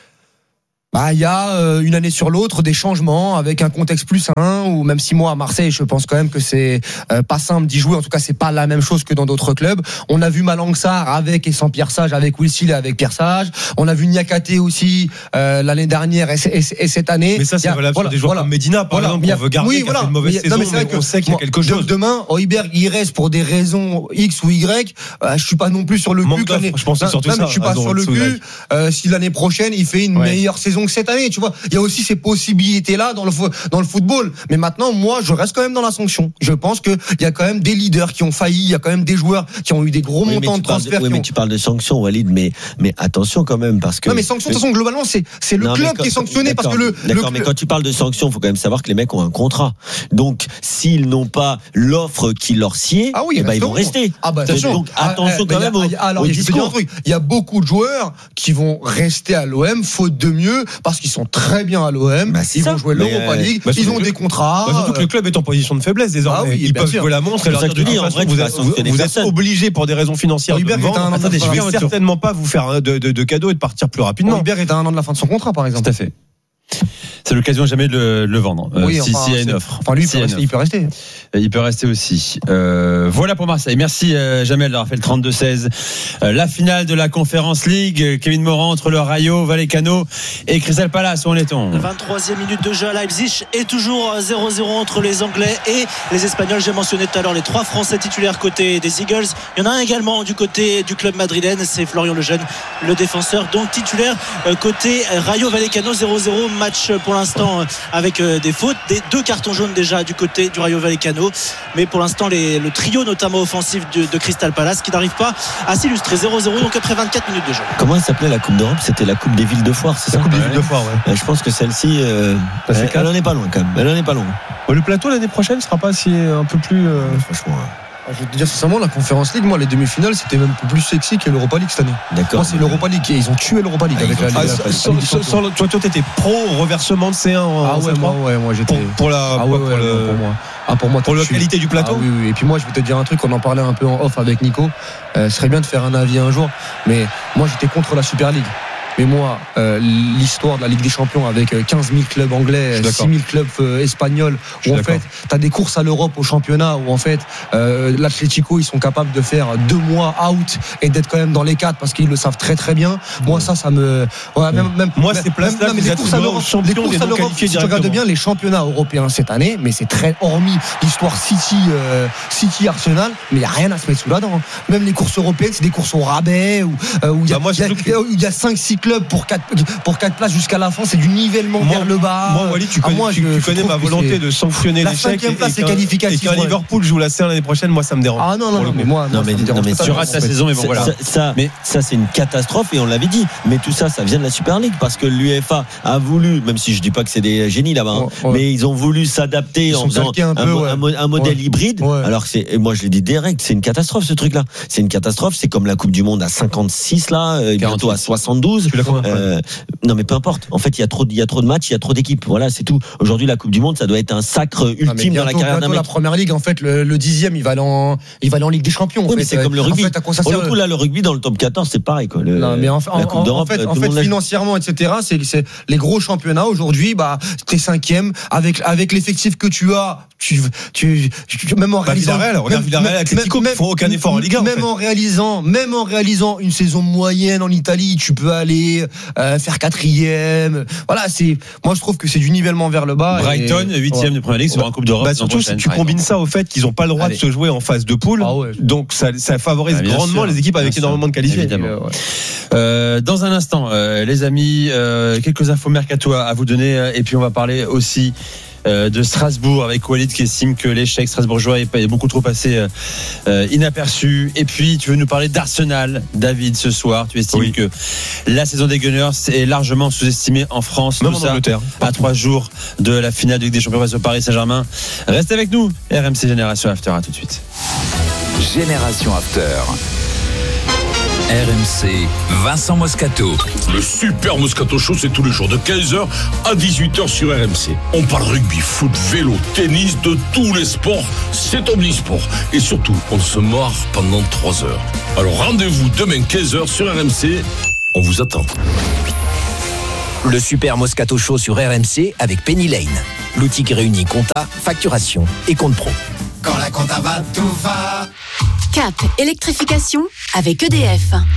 Bah, il y a euh, une année sur l'autre des changements avec un contexte plus sain, ou même si moi à Marseille je pense quand même que c'est euh, pas simple d'y jouer, en tout cas c'est pas la même chose que dans d'autres clubs. On a vu Malang Sarr avec et sans Pierre Sage, avec Wilsil et avec Pierre Sage. On a vu Niakate aussi euh, l'année dernière et, et, et cette année. Mais ça c'est a, valable voilà, sur des joueurs voilà, comme Medina par voilà, exemple, on veut garder oui, qui voilà, a fait une mauvaise mais, saison, non, mais, c'est mais vrai on que, sait qu'il y a quelque chose. Demain, Højbjerg il reste pour des raisons X ou Y. Euh, je suis pas non plus sur le cul. Je pense que surtout ça. Je suis pas sur le cul. Euh, si l'année prochaine il fait une meilleure saison saison que cette année, tu vois. Il y a aussi ces possibilités-là dans le, dans le football. Mais maintenant, moi, je reste quand même dans la sanction. Je pense qu'il y a quand même des leaders qui ont failli, il y a quand même des joueurs qui ont eu des gros oui, montants de transferts. De, oui, mais ont... tu parles de sanctions, Walid, mais, mais attention quand même, parce que. Non, mais sanctions, de toute façon, globalement, c'est, c'est le non, club quand, qui est sanctionné parce que le. D'accord, le... mais quand tu parles de sanctions, il faut quand même savoir que les mecs ont un contrat. Donc, s'ils n'ont pas l'offre qui leur sied, ah oui, eh ben, ils vont rester. Ah bah, attention. Donc, ah, attention ah, quand même a, au, alors, au je discours. Te dire un truc. Il y a beaucoup de joueurs qui vont rester à l'O M faute de mieux parce qu'ils sont très bien à l'O M. Bah, ils ça. vont jouer l'Europa euh, League. Bah, ils ont des contrats. Bah, surtout que le club est en position de faiblesse désormais. Ah oui, ils peuvent jouer la montre et leur dire de toute façon, vous êtes, vous, vous êtes obligés pour des raisons financières de vendre. Attendez, je vais certainement pas vous faire de, de, de cadeaux et de partir plus rapidement. Hubert est à un an de la fin de son contrat, par exemple. Tout à fait. C'est l'occasion jamais de le, le vendre. Oui, euh, si, enfin, s'il y a une offre. Enfin, lui, il, si peut rester, il peut rester. Il peut rester aussi. Euh, voilà pour Marseille. Merci euh, Jamel d'avoir fait le trente-deux seize. Euh, la finale de la Conference League. Kevin Morand entre le Rayo Vallecano et Crystal Palace. Où en est-on ? vingt-troisième minute de jeu à Leipzig et toujours zéro zéro entre les Anglais et les Espagnols. J'ai mentionné tout à l'heure les trois Français titulaires côté des Eagles. Il y en a un également du côté du club madrilène. C'est Florian Lejeune, le défenseur, donc titulaire côté Rayo Vallecano. zéro zéro match pour l'instant avec des fautes, des deux cartons jaunes déjà du côté du Rayo Vallecano, mais pour l'instant les, le trio notamment offensif de, de Crystal Palace qui n'arrive pas à s'illustrer. Zéro zéro donc après vingt-quatre minutes de jeu. Comment elle s'appelait la Coupe d'Europe ? C'était la Coupe des villes de foire, c'est la ça ? Coupe des villes de foire, ouais. Je pense que celle-ci euh, elle, elle en est pas loin quand même. Elle en est pas loin. Le plateau l'année prochaine sera pas si un peu plus euh... franchement. Je vais te dire sincèrement, la Conférence League, moi, les demi-finales, c'était même plus sexy que l'Europa League cette année. D'accord. Moi, c'est l'Europa League. Ils ont tué l'Europa League ah, avec la Ligue. Ah, sans, sans, sans, toi, toi, t'étais pro reversement de C un en Ah ouais, moi, ouais, moi, j'étais. Pour, pour la, ah, pour, ouais, pour, ouais, le, pour moi. Ah, pour moi, pour la qualité du plateau. Ah, oui, oui. Et puis moi, je vais te dire un truc. On en parlait un peu en off avec Nico. Euh, ce serait bien de faire un avis un jour. Mais moi, j'étais contre la Super League. Mais moi, euh, l'histoire de la Ligue des Champions avec quinze mille clubs anglais, six mille clubs euh, espagnols, où en d'accord. fait, tu as des courses à l'Europe au championnat, où en fait, euh, l'Atlético, ils sont capables de faire deux mois out et d'être quand même dans les quatre parce qu'ils le savent très très bien. Mmh. Moi, ça, ça me. Ouais, même, même, moi, même, ces places-là, même, les courses à l'Europe, les courses à l'Europe, si tu regardes bien les championnats européens cette année, mais c'est très, hormis l'histoire City, euh, City Arsenal, mais il n'y a rien à se mettre sous la dent. Même les courses européennes, c'est des courses au rabais, où il euh, bah, y a cinq six clubs pour quatre pour quatre places jusqu'à la fin, c'est du nivellement moi, vers le bas. Moi, Wally, tu connais, ah, moi, tu, je, tu connais ma volonté de sanctionner la l'échec. cinquième place, et c'est qualificatif. Et qu'un ouais. Liverpool joue la C un l'année prochaine, moi, ça me dérange. Ah non, non, non, mais moi, non, mais, ça non, mais tu rates la saison, mais bon, voilà. Ça, ça, mais ça, c'est une catastrophe et on l'avait dit. Mais tout ça, ça vient de la Super League parce que l'UEFA a voulu, même si je dis pas que c'est des génies là-bas, hein, ouais, ouais. mais ils ont voulu s'adapter ils en faisant un, peu, un, ouais. un, un modèle ouais. hybride. Ouais. Alors que c'est, et moi, je l'ai dit direct, c'est une catastrophe ce truc-là. C'est une catastrophe. C'est comme la Coupe du Monde à cinquante-six là, bientôt à soixante-douze. Euh, non, mais peu importe. En fait, il y a trop, il y a trop de matchs, il y a trop d'équipes. Voilà, c'est tout. Aujourd'hui, la Coupe du Monde, ça doit être un sacre ultime non, bientôt, dans la carrière d'un mec. La Première Ligue, en fait, le, le dixième, il va aller en, il va aller en Ligue des Champions. Oui, mais c'est comme le rugby. En fait, à quoi ça Pour sert le coup, là, le rugby dans le top quatorze, c'est pareil, quoi. Le, non, mais en, en, en fait, en fait financièrement, et cetera, c'est, c'est les gros championnats aujourd'hui. Bah, t'es cinquième avec avec l'effectif que tu as. Tu, tu, tu même en bah, réalisant, Villarreal, regarde Villarreal, Atlético, même, ils font aucun effort en Ligue un. Même en, en réalisant, même en réalisant une saison moyenne en Italie, tu peux aller euh, faire quatrième. Voilà, c'est. Moi, je trouve que c'est du nivellement vers le bas. Brighton, huitième ouais. de Première Ligue sur un Coupe d'Europe. Bah, surtout si tu combines ça au fait qu'ils n'ont pas le droit Allez. de se jouer en phase de poule, ah ouais. donc ça, ça favorise ah, grandement sûr. les équipes avec bien énormément sûr. de qualifiés. Évidemment. Ouais. Euh, dans un instant, euh, les amis, euh, quelques infos mercato à vous donner, euh, et puis on va parler aussi. Euh, de Strasbourg avec Walid qui estime que l'échec strasbourgeois est beaucoup trop passé euh, inaperçu. Et puis tu veux nous parler d'Arsenal, David, ce soir. Tu estimes oui. que la saison des Gunners est largement sous-estimée en France, même tout en ça Angleterre, à trois jours de la finale de Ligue des Champions face au Paris Saint-Germain. Restez avec nous, R M C Génération After, à tout de suite. Génération After. R M C, Vincent Moscato. Le Super Moscato Show, c'est tous les jours de quinze heures à dix-huit heures sur R M C. On parle rugby, foot, vélo, tennis, de tous les sports. C'est omnisport. Et surtout, on se marre pendant trois heures. Alors rendez-vous demain quinze heures sur R M C. On vous attend. Le Super Moscato Show sur R M C avec Penny Lane. L'outil qui réunit compta, facturation et compte pro. Quand la compta va, tout va. Cap, électrification avec E D F.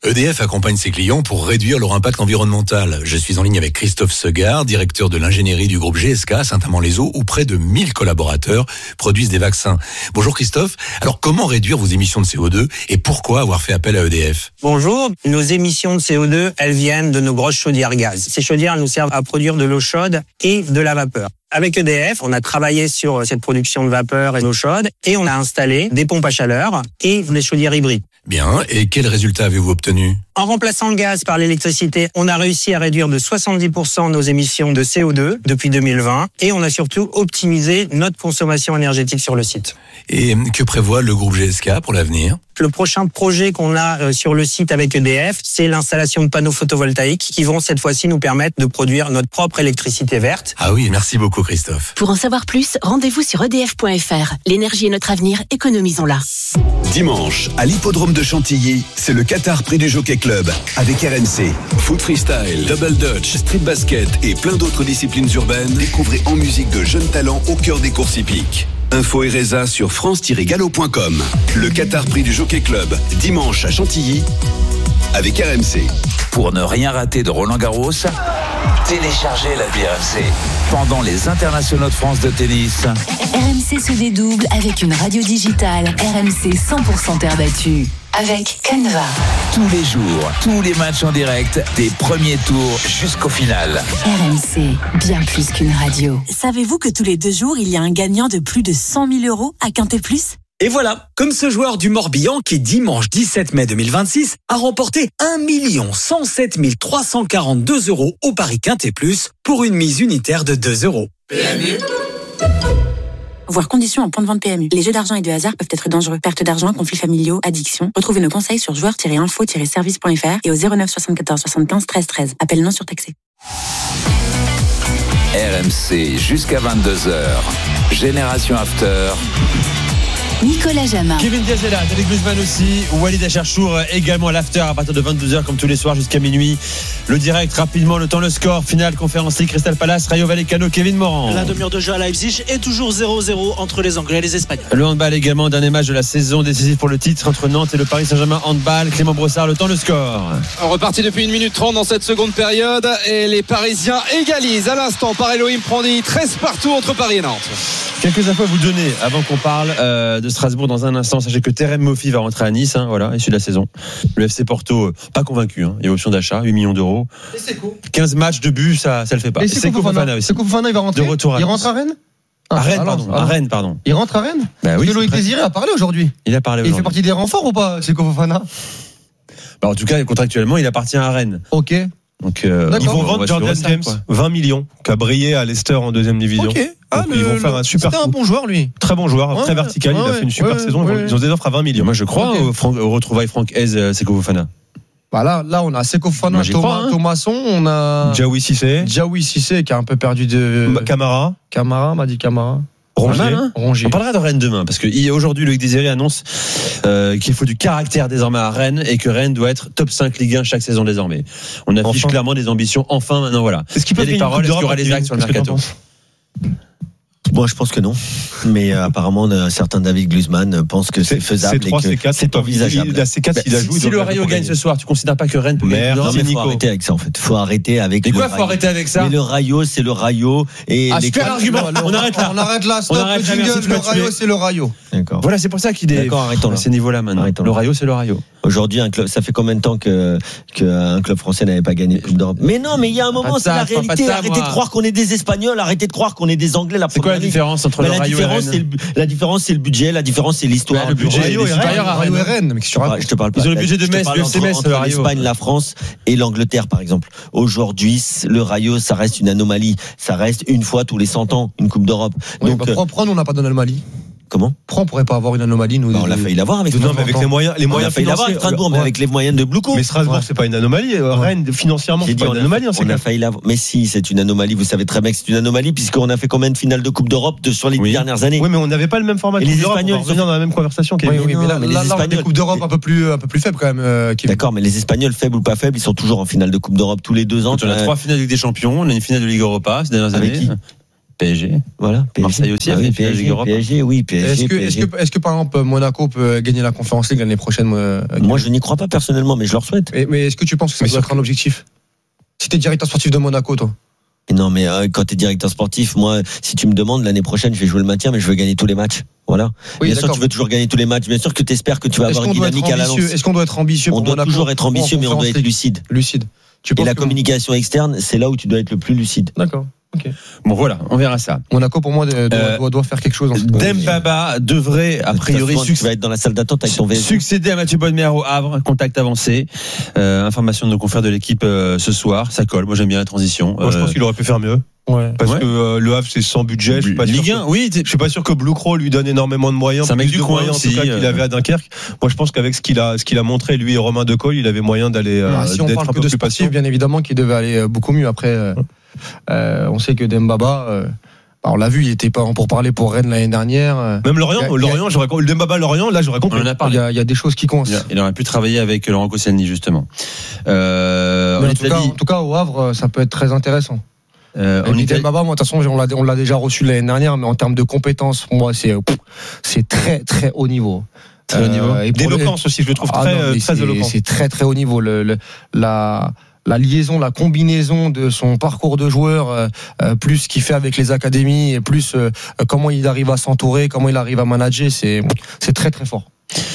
E D F accompagne ses clients pour réduire leur impact environnemental. Je suis en ligne avec Christophe Segard, directeur de l'ingénierie du groupe G S K à Saint-Amand-les-Eaux, où près de mille collaborateurs produisent des vaccins. Bonjour Christophe. Alors comment réduire vos émissions de C O deux et pourquoi avoir fait appel à E D F ? Bonjour. Nos émissions de C O deux, elles viennent de nos grosses chaudières gaz. Ces chaudières nous servent à produire de l'eau chaude et de la vapeur. Avec E D F, on a travaillé sur cette production de vapeur et d'eau chaude et on a installé des pompes à chaleur et des chaudières hybrides. Bien, et quels résultats avez-vous obtenus ? En remplaçant le gaz par l'électricité, on a réussi à réduire de soixante-dix pour cent nos émissions de C O deux depuis deux mille vingt et on a surtout optimisé notre consommation énergétique sur le site. Et que prévoit le groupe G S K pour l'avenir ? Le prochain projet qu'on a sur le site avec E D F, c'est l'installation de panneaux photovoltaïques qui vont cette fois-ci nous permettre de produire notre propre électricité verte. Ah oui, merci beaucoup Christophe. Pour en savoir plus, rendez-vous sur e d f point f r. L'énergie est notre avenir, économisons-la. Dimanche, à l'hippodrome de Chantilly, c'est le Qatar Prix du Jockey Club avec R M C. Foot freestyle, double dutch, street basket et plein d'autres disciplines urbaines. Découvrez en musique de jeunes talents au cœur des courses hippiques. Info et résa sur france tiret galop point com. Le Qatar Prix du Jockey Club, dimanche à Chantilly, avec R M C. Pour ne rien rater de Roland Garros, téléchargez l'appli R M C. Pendant les internationaux de France de tennis, R M C se dédouble avec une radio digitale R M C cent pour cent terre battue. Avec Canva. Tous les jours, tous les matchs en direct, des premiers tours jusqu'au final. R M C, bien plus qu'une radio. Savez-vous que tous les deux jours, il y a un gagnant de plus de cent mille euros à Quintet Plus ? Et voilà, comme ce joueur du Morbihan qui, dimanche dix-sept mai deux mille vingt-six, a remporté un million cent sept mille trois cent quarante-deux euros au Paris Quintet Plus pour une mise unitaire de deux euros. P M U. Voir conditions en point de vente P M U. Les jeux d'argent et de hasard peuvent être dangereux. Perte d'argent, conflits familiaux, addiction. Retrouvez nos conseils sur joueurs tiret info tiret service point f r et au zéro neuf soixante-quatorze soixante-quinze treize treize. Appel non surtaxé. R M C jusqu'à vingt-deux heures. Génération After. Nicolas Jamin. Kevin Diaz est là, David Guzman aussi, Walid Acharchour également à l'after à partir de vingt-deux heures comme tous les soirs jusqu'à minuit. Le direct, rapidement, le temps, le score, finale, conférence League, Crystal Palace, Rayo Vallecano, Kevin Morand. La demi-heure de jeu à Leipzig est toujours zéro zéro entre les Anglais et les Espagnols. Le handball également, dernier match de la saison décisif pour le titre entre Nantes et le Paris Saint-Germain handball. Clément Brossard, le temps, le score. On repartit depuis une minute trente dans cette seconde période et les Parisiens égalisent à l'instant par Elohim Prandi, treize partout entre Paris et Nantes. Quelques infos à vous donner avant qu'on parle euh, de Strasbourg dans un instant. Sachez que Terem Moffi va rentrer à Nice, hein, voilà, issu de la saison. Le F C Porto, euh, pas convaincu, hein, il y a option d'achat, huit millions d'euros. Et Seko. quinze matchs de but, ça, ça le fait pas. Et Seko Fofana, Seko Fofana, il va rentrer. De retour à il Nice. rentre à Rennes À ah, Rennes, alors, pardon. alors. À Rennes, pardon. Il rentre à Rennes bah oui, Loïc Désiré a parlé aujourd'hui. Il a parlé aujourd'hui. Il fait partie des renforts ou pas, Seko Fofana? Bah, en tout cas, contractuellement, il appartient à Rennes. Ok. Donc, euh, ils vont vendre Jordan James, quoi. vingt millions, qui a brillé à Leicester en deuxième division. Ok. Ah, Donc, le, ils vont faire le, un super. C'était un bon joueur, lui. Très bon joueur, ouais, très vertical. ouais, il a fait une super ouais, saison. ouais, ils ont des offres à vingt millions. Moi, je crois okay. au, Franck, au retrouvailles Franck Hez, Seko Fofana. Bah là, là, on a Seko Fofana, Thomas, crois, hein. Thomasson, on a. Diaoui Cissé. Diaoui Cissé, qui a un peu perdu de. Camara. Camara, m'a dit Camara. Rongier. Mal, hein Rongier. On parlera de Rennes demain parce que aujourd'hui Loïc Désiré annonce euh, qu'il faut du caractère désormais à Rennes et que Rennes doit être top cinq Ligue un chaque saison désormais. On affiche enfin. clairement des ambitions. Enfin, maintenant voilà. Est-ce qu'il peut y a des paroles, est-ce qu'il y aura les actes sur le mercato? Moi, je pense que non. Mais euh, apparemment, un certain David Guzman pense que c'est, c'est faisable c'est trois, et que quatre, c'est envisageable. Il a C quatre, bah, il a si, joué. Si le Rayo gagne ce soir, tu considères pas que Rennes peut gagner? Non, mais il faut arrêter avec ça, en fait. Faut arrêter avec. Et quoi, le faut Rayo. arrêter avec ça? Mais le Rayo, c'est le Rayo. Et ah, les super argument. On arrête là. On arrête là. Stop. On arrête là. Le Rayo, c'est le Rayo. D'accord. Voilà, c'est pour ça qu'il est. D'accord, arrêtons à ces niveaux-là maintenant. Le Rayo, c'est le Rayo. Aujourd'hui, un club, ça fait combien de temps que qu'un club français n'avait pas gagné de Coupe d'Europe? Mais non, mais il y a un moment, c'est la réalité. Arrêtez de croire qu'on est des Espagnols. Arrêtez de croire qu'on est des Anglais. C'est quoi la différence entre le Rayo et Rennes? La différence, c'est le budget. La différence, c'est l'histoire. Le budget est supérieur à Rennes. Mais je te parle pas. Ils ont le budget de Metz, du F C Metz, le Rayo. L'Espagne, la France et l'Angleterre, par exemple. Aujourd'hui, le Rayo, ça reste une anomalie. Ça reste une fois tous les cent ans une Coupe d'Europe. Donc, prends, on n'a pas d'anomalie. Comment? Pourquoi on pourrait pas avoir une anomalie, nous? Bah, on l'a failli l'avoir avec, non, mais avec les moyens, les moyens on a failli l'avoir avec Strasbourg, mais avec les moyens de Blouko. Mais Strasbourg, ouais. c'est pas une anomalie. Rennes, financièrement, c'est pas une anomalie. On a failli l'avoir. Mais si, c'est une anomalie. Vous savez très bien que c'est une anomalie, puisqu'on a fait combien de finales de Coupe d'Europe de, sur les oui. dernières années? Oui, mais on n'avait pas le même format. Et les Espagnols, ils sont dans la même conversation. Oui, oui, mais là, mais les Espagnols, Coupe d'Europe un peu plus, un peu plus faible quand même. D'accord, mais les Espagnols, faibles ou pas faibles, ils sont toujours en finale de Coupe d'Europe tous les deux ans. On a trois finales de Ligue des Champions, on a une finale de Ligue Europa ces dernières années. P S G. Voilà. P S G. Marseille aussi ah, a fait oui, P S G, Europe. P S G, oui, P S G. Est-ce que, P S G. est-ce que, est-ce que par exemple Monaco peut gagner la Conference League l'année prochaine? Moi, je n'y crois pas personnellement, mais je leur souhaite. Mais, mais est-ce que tu penses que ça mais doit être un objectif? Si t'es directeur sportif de Monaco, toi. Non, mais euh, quand t'es directeur sportif, moi, si tu me demandes l'année prochaine, je vais jouer le maintien, mais je veux gagner tous les matchs. Voilà. Oui, bien d'accord. sûr, tu veux toujours gagner tous les matchs. Bien sûr que tu espères que tu vas Est-ce avoir une dynamique à la lance. Est-ce qu'on doit être ambitieux On pour doit Monaco toujours être ambitieux, mais on doit être lucide. Lucide. Tu Et penses la que- communication externe, c'est là où tu dois être le plus lucide. D'accord. Ok. Bon, voilà, on verra ça. Monaco, pour moi, doit, Euh, doit, doit faire quelque chose. En ce moment. Dembaba devrait, a priori, tu vas être dans la salle d'attente avec ton V S. succéder à Mathieu Bonnemer au Havre. Contact avancé. Euh, information de nos confrères de l'équipe euh, ce soir. Ça colle. Moi, j'aime bien la transition. Moi, je pense qu'il aurait pu faire mieux. Ouais. Parce Ouais. que euh, le Havre c'est sans budget. Je suis pas Ligue sûr un, que- oui. Je suis pas sûr que Blue Crow lui donne énormément de moyens. C'est un mec plus du de coin moyens, en aussi, tout cas, qu'il euh. avait à Dunkerque. Moi, je pense qu'avec ce qu'il a, ce qu'il a montré lui et Romain Decolle, il avait moyen d'aller euh, Ah, si on d'être parle un que peu de plus sportif, patient. bien évidemment, qu'il devait aller euh, beaucoup mieux. Après, euh, euh, on sait que Dembaba, euh, bah, on l'a vu, il était pas pour parler pour Rennes l'année dernière. euh, Même Lorient, il y a- Lorient, j'aurais le Dembaba Lorient, là j'aurais compris. On en a parlé. Il y a, il y a des choses qui comptent. Il a- Il aurait pu travailler avec Laurent Koscielny, justement. Euh, Mais en en, tout cas, Italie, en tout cas, au Havre, ça peut être très intéressant. euh, Et en puis Italie, Dembaba, moi, de toute façon, on l'a, on l'a déjà reçu l'année dernière, mais en termes de compétences, pour moi, c'est, euh, pff, c'est très, très haut niveau. Très haut niveau. et pour les- D'éloquence aussi, je le trouve Ah très, non, euh, mais très c'est, éloquent. c'est très, très haut niveau. Le, le- la, la liaison, la combinaison de son parcours de joueur, euh, euh, plus ce qu'il fait avec les académies, et plus euh, comment il arrive à s'entourer, comment il arrive à manager, c'est, c'est très, très fort.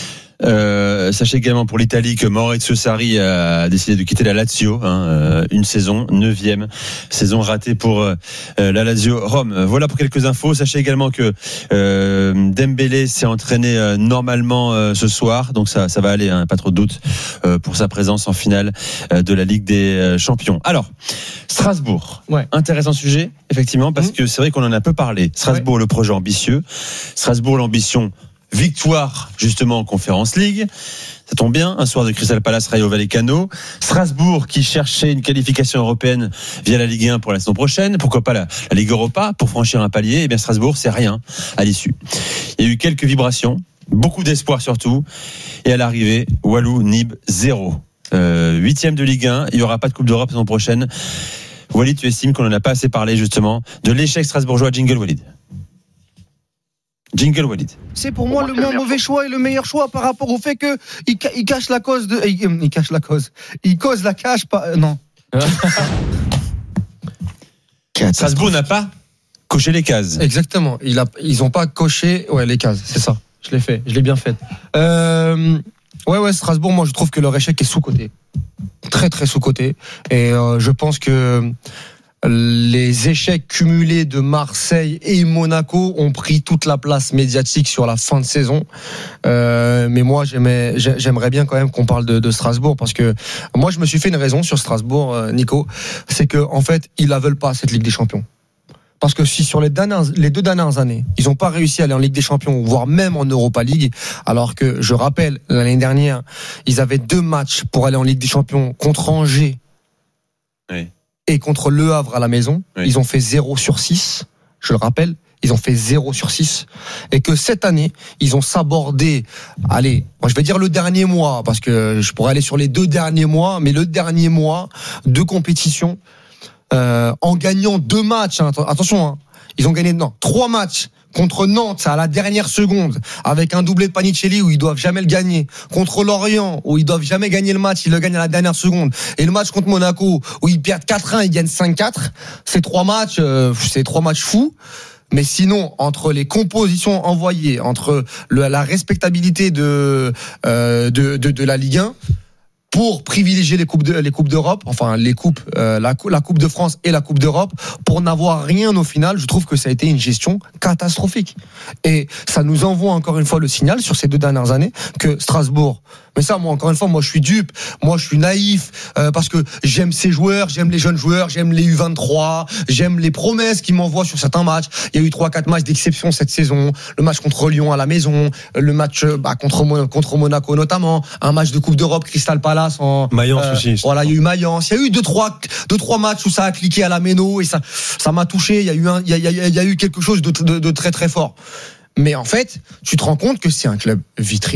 Euh, sachez également pour l'Italie que Maurizio Sarri a décidé de quitter la Lazio, hein, euh, une saison, neuvième saison ratée pour euh, la Lazio Rome. Voilà pour quelques infos. Sachez également que euh, Dembélé s'est entraîné euh, normalement euh, ce soir, donc ça, ça va aller, hein, pas trop de doute euh, pour sa présence en finale euh, de la Ligue des euh, Champions. Alors, Strasbourg, Ouais. intéressant sujet, effectivement, parce Mmh. que c'est vrai qu'on en a un peu parlé. Strasbourg, le projet ambitieux. Strasbourg, l'ambition. Victoire justement en Conference League, ça tombe bien, un soir de Crystal Palace Rayo Vallecano. Strasbourg qui cherchait une qualification européenne via la Ligue un pour la saison prochaine, pourquoi pas la, la Ligue Europa pour franchir un palier. Et bien Strasbourg, c'est rien à l'issue. Il y a eu quelques vibrations, beaucoup d'espoir surtout, et à l'arrivée, Walou Nib zéro. Euh, huitième de Ligue un, il n'y aura pas de Coupe d'Europe la saison prochaine. Walid, tu estimes qu'on n'en a pas assez parlé justement de l'échec strasbourgeois. Jingle Walid. Jingle Walid. C'est pour moi le moins mauvais choix et le meilleur choix par rapport au fait que il, ca- il cache la cause de, il, il cache la cause, il cause la cache pas, euh, non. Strasbourg n'a pas coché les cases. Exactement. Il a, ils ont pas coché, ouais, les cases. C'est ça. Je l'ai fait. Je l'ai bien fait. Euh, ouais, ouais, Strasbourg. Moi, je trouve que leur échec est sous-coté, très, très sous-coté. Et euh, je pense que les échecs cumulés de Marseille et Monaco ont pris toute la place médiatique sur la fin de saison. Euh, mais moi, j'aimais, j'aimerais bien quand même qu'on parle de, de Strasbourg, parce que moi, je me suis fait une raison sur Strasbourg, euh, Nico. C'est que en fait, ils la veulent pas, cette Ligue des Champions. Parce que si sur les, dernières, les deux dernières années, ils n'ont pas réussi à aller en Ligue des Champions, voire même en Europa League, alors que, je rappelle, l'année dernière, ils avaient deux matchs pour aller en Ligue des Champions contre Angers. Oui. Et contre Le Havre à la maison, oui. Ils ont fait zéro sur six, je le rappelle, ils ont fait zéro sur six, et que cette année, ils ont sabordé, allez, moi je vais dire le dernier mois, parce que je pourrais aller sur les deux derniers mois, mais le dernier mois de compétition, euh, en gagnant deux matchs, hein, attention, hein, ils ont gagné, non, trois matchs, contre Nantes, à la dernière seconde, avec un doublé de Panicelli où ils doivent jamais le gagner. Contre Lorient, où ils doivent jamais gagner le match, ils le gagnent à la dernière seconde. Et le match contre Monaco, où ils perdent quatre un, ils gagnent cinq quatre. C'est trois matchs, euh, c'est trois matchs fous. Mais sinon, entre les compositions envoyées, entre le, la respectabilité de, euh, de, de, de la Ligue un, pour privilégier les coupes de, les coupes d'Europe, enfin les coupes, euh, la, la coupe de France et la coupe d'Europe, pour n'avoir rien au final, je trouve que ça a été une gestion catastrophique. Et ça nous envoie encore une fois le signal sur ces deux dernières années que Strasbourg. Mais ça, moi, encore une fois, moi, je suis dupe, moi, je suis naïf, euh, parce que j'aime ces joueurs, j'aime les jeunes joueurs, j'aime les U vingt-trois, j'aime les promesses qu'ils m'envoient sur certains matchs. Il y a eu trois, quatre matchs d'exception cette saison. Le match contre Lyon à la maison, le match bah, contre contre Monaco notamment, un match de Coupe d'Europe, Crystal Palace en Mayence euh, aussi. Voilà, il y a eu Mayence. Il y a eu deux, trois, deux, trois matchs où ça a cliqué à la méno et ça, ça m'a touché. Il y a eu un, il y a, il y a, il y a eu quelque chose de, de, de très, très fort. Mais en fait, tu te rends compte que c'est un club vitrine,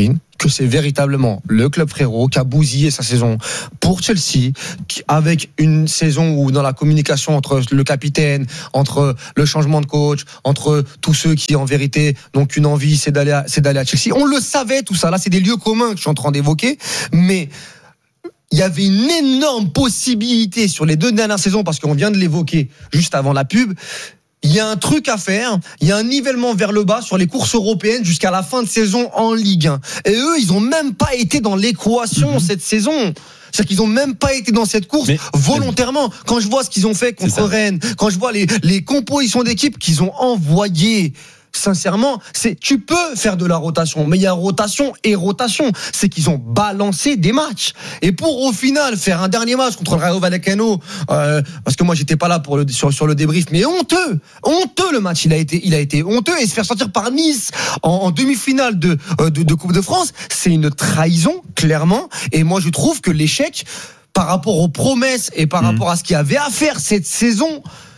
que c'est véritablement le club frérot qui a bousillé sa saison pour Chelsea, qui, avec une saison où dans la communication entre le capitaine, entre le changement de coach, entre tous ceux qui en vérité n'ont qu'une envie, c'est d'aller à, c'est d'aller à Chelsea. On le savait tout ça, là c'est des lieux communs que je suis en train d'évoquer, mais il y avait une énorme possibilité sur les deux dernières saisons, parce qu'on vient de l'évoquer juste avant la pub. Il y a un truc à faire, il y a un nivellement vers le bas sur les courses européennes jusqu'à la fin de saison en Ligue un. Et eux, ils ont même pas été dans l'équation mm-hmm. cette saison. C'est-à-dire qu'ils ont même pas été dans cette course mais, volontairement. Mais... Quand je vois ce qu'ils ont fait contre Rennes, quand je vois les, les compositions d'équipe qu'ils ont envoyées, sincèrement, c'est, tu peux faire de la rotation, mais il y a rotation et rotation. C'est qu'ils ont balancé des matchs. Et pour, au final, faire un dernier match contre le Rayo Vallecano, euh, parce que moi, j'étais pas là pour le, sur, sur le débrief, mais honteux, honteux le match, il a été, il a été honteux, et se faire sortir par Nice en, en demi-finale de, de, de Coupe de France, c'est une trahison, clairement. Et moi, je trouve que l'échec, par rapport aux promesses et par mmh. rapport à ce qu'il y avait à faire cette saison,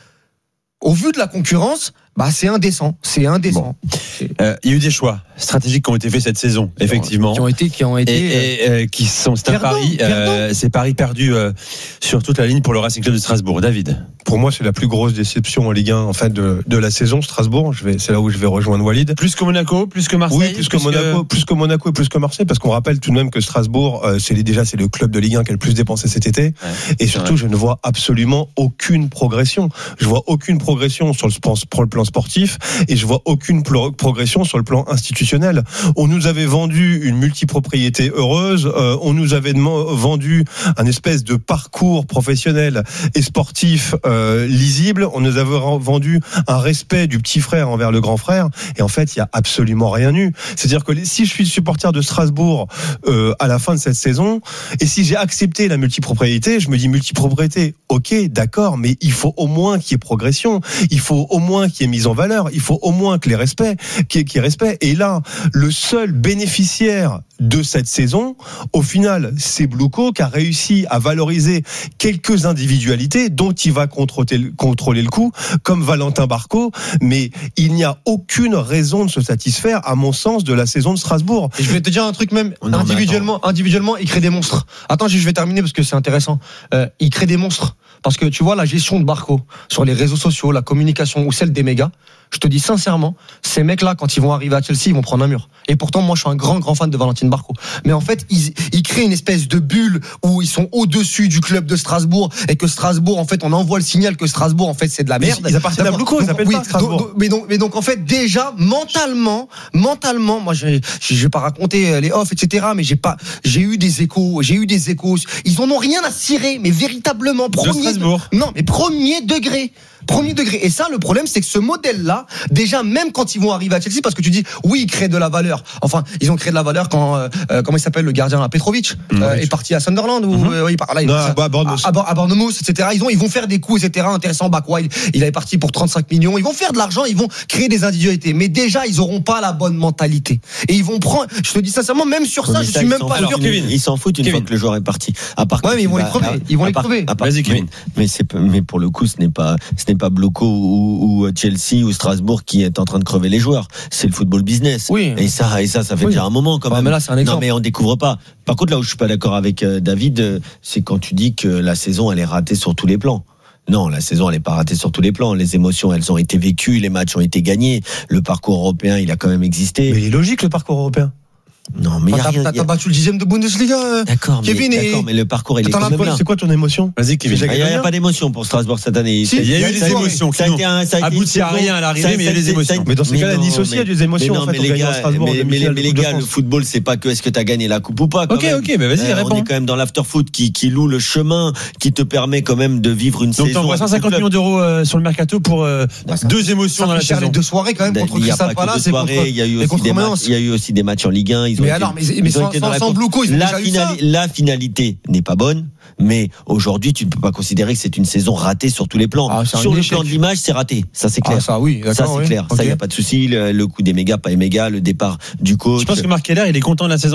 au vu de la concurrence, bah c'est indécent, c'est indécent. Bon. Euh, il y a eu des choix stratégiques qui ont été faits cette saison, effectivement, qui ont été, qui ont été, et, et euh, qui sont c'est un pari, euh, c'est pari perdu euh, sur toute la ligne pour le Racing Club de Strasbourg. David. Pour moi, c'est la plus grosse déception en Ligue un en fait de, de la saison. Strasbourg, je vais, c'est là où je vais rejoindre Walid. Plus que Monaco, plus que Marseille. Oui, plus, plus que Monaco, que... plus que Monaco et plus que Marseille, parce qu'on rappelle tout de même que Strasbourg, euh, c'est déjà c'est le club de Ligue un qui a le plus dépensé cet été, ouais, et surtout, vrai. je ne vois absolument aucune progression. Je vois aucune progression sur le, sur le plan sportif, et je vois aucune pro- progression sur le plan institutionnel. On nous avait vendu une multipropriété heureuse, euh, on nous avait vendu un espèce de parcours professionnel et sportif euh, lisible, on nous avait vendu un respect du petit frère envers le grand frère, et en fait il y a absolument rien eu. C'est-à-dire que si je suis supporter de Strasbourg euh, à la fin de cette saison, et si j'ai accepté la multipropriété, je me dis multipropriété, ok, d'accord, mais il faut au moins qu'il y ait progression, il faut au moins qu'il y ait mise en valeur, il faut au moins que les respects, qu'il y ait, qu'il y ait respect. Et là, le seul bénéficiaire de cette saison, au final, c'est Bluco qui a réussi à valoriser quelques individualités dont il va contrôler, contrôler le coup, comme Valentin Barco, mais il n'y a aucune raison de se satisfaire, à mon sens, de la saison de Strasbourg. Et je vais te dire un truc même, non, individuellement, individuellement, il crée des monstres. Attends, je vais terminer parce que c'est intéressant. Euh, il crée des monstres. Parce que tu vois, la gestion de Barco sur les réseaux sociaux, la communication ou celle des mégas, je te dis sincèrement, ces mecs-là, quand ils vont arriver à Chelsea, ils vont prendre un mur. Et pourtant, moi, je suis un grand, grand fan de Valentine Barco. Mais en fait, ils, ils créent une espèce de bulle où ils sont au-dessus du club de Strasbourg, et que Strasbourg, en fait, on envoie le signal que Strasbourg, en fait, c'est de la merde. Ils appartiennent à Bluco, ils s'appellent oui, pas Strasbourg. Donc, mais, donc, mais donc, en fait, déjà, mentalement, mentalement, moi, je je vais pas raconter les offs, et cetera, mais j'ai pas, j'ai eu des échos, j'ai eu des échos. Ils en ont rien à cirer, mais véritablement, premier, de non, mais premier degré. Premier degré. Et ça, le problème, c'est que ce modèle-là, déjà, même quand ils vont arriver à Chelsea, parce que tu dis, oui, ils créent de la valeur. Enfin, ils ont créé de la valeur quand, euh, comment il s'appelle, le gardien là, Petrovic, mmh, euh, est parti à Sunderland, ou, mmh. euh, oui, par là, il, non, ça, à, Bournemouth. À, à Bournemouth, et cetera. Ils ont, ils vont faire des coups, et cetera, intéressants. Bakwa, il, il est parti pour trente-cinq millions. Ils vont faire de l'argent, ils vont créer des individualités. Mais déjà, ils auront pas la bonne mentalité. Et ils vont prendre, je te dis sincèrement, même sur ça, je ça, suis même pas sûr. Kevin. Ils s'en foutent une Kevin. fois que le joueur est parti. À part ouais, mais ils vont les crever. Ils vont les crever. Vas-y, Kevin. Mais c'est, mais pour le coup, ce n'est pas, ce n'est pas Bluco ou ou Chelsea ou Strasbourg qui est en train de crever les joueurs. C'est le football business. Oui. Et ça, et ça, ça fait oui. déjà un moment quand même. Ah, mais là, c'est un exemple. Non, mais on découvre pas. Par contre, là où je suis pas d'accord avec euh, David, euh, c'est quand tu dis que la saison, elle est ratée sur tous les plans. Non, la saison, elle n'est pas ratée sur tous les plans. Les émotions, elles ont été vécues, les matchs ont été gagnés. Le parcours européen, il a quand même existé. Mais il est logique, le parcours européen. Non, mais enfin, y a t'as, rien, t'as battu le dixième de Bundesliga, euh, d'accord, Kevin. Mais, d'accord, mais le parcours, il est quand même là. C'est quoi ton émotion? Vas-y, Kevin. Il n'y a, a pas d'émotion pour Strasbourg cette année. Si, il y a eu des émotions. Ça a été un, ça a été abouti à rien à l'arrivée, mais il y a des émotions. Mais dans ces cas-là, Nice aussi, il y a des émotions. Mais non, mais les gars, mais les gars, le football, c'est pas que est-ce que t'as gagné la coupe ou pas. Ok, ok, mais vas-y, réponds. On est quand même dans l'after-foot qui, qui loue le chemin, qui te permet quand même de vivre une saison. Donc t'envoies cent cinquante millions d'euros sur le mercato pour deux émotions dans la saison. Deux soirées quand même contre Crystal Palace et contre. Il y a eu aussi des matchs en Ligue un. Mais alors, mais sans Bluco, ils ont la, déjà eu finali- ça. la finalité n'est pas bonne, mais aujourd'hui, tu ne peux pas considérer que c'est une saison ratée sur tous les plans. Ah, sur le plan de l'image, c'est raté. Ça, c'est clair. Ah, ça, oui, ça, c'est oui. clair. Okay. Ça, il n'y a pas de souci. Le, le coup des mégas, pas les mégas, le départ du coach. Je pense que Marc Keller, il est content de la saison.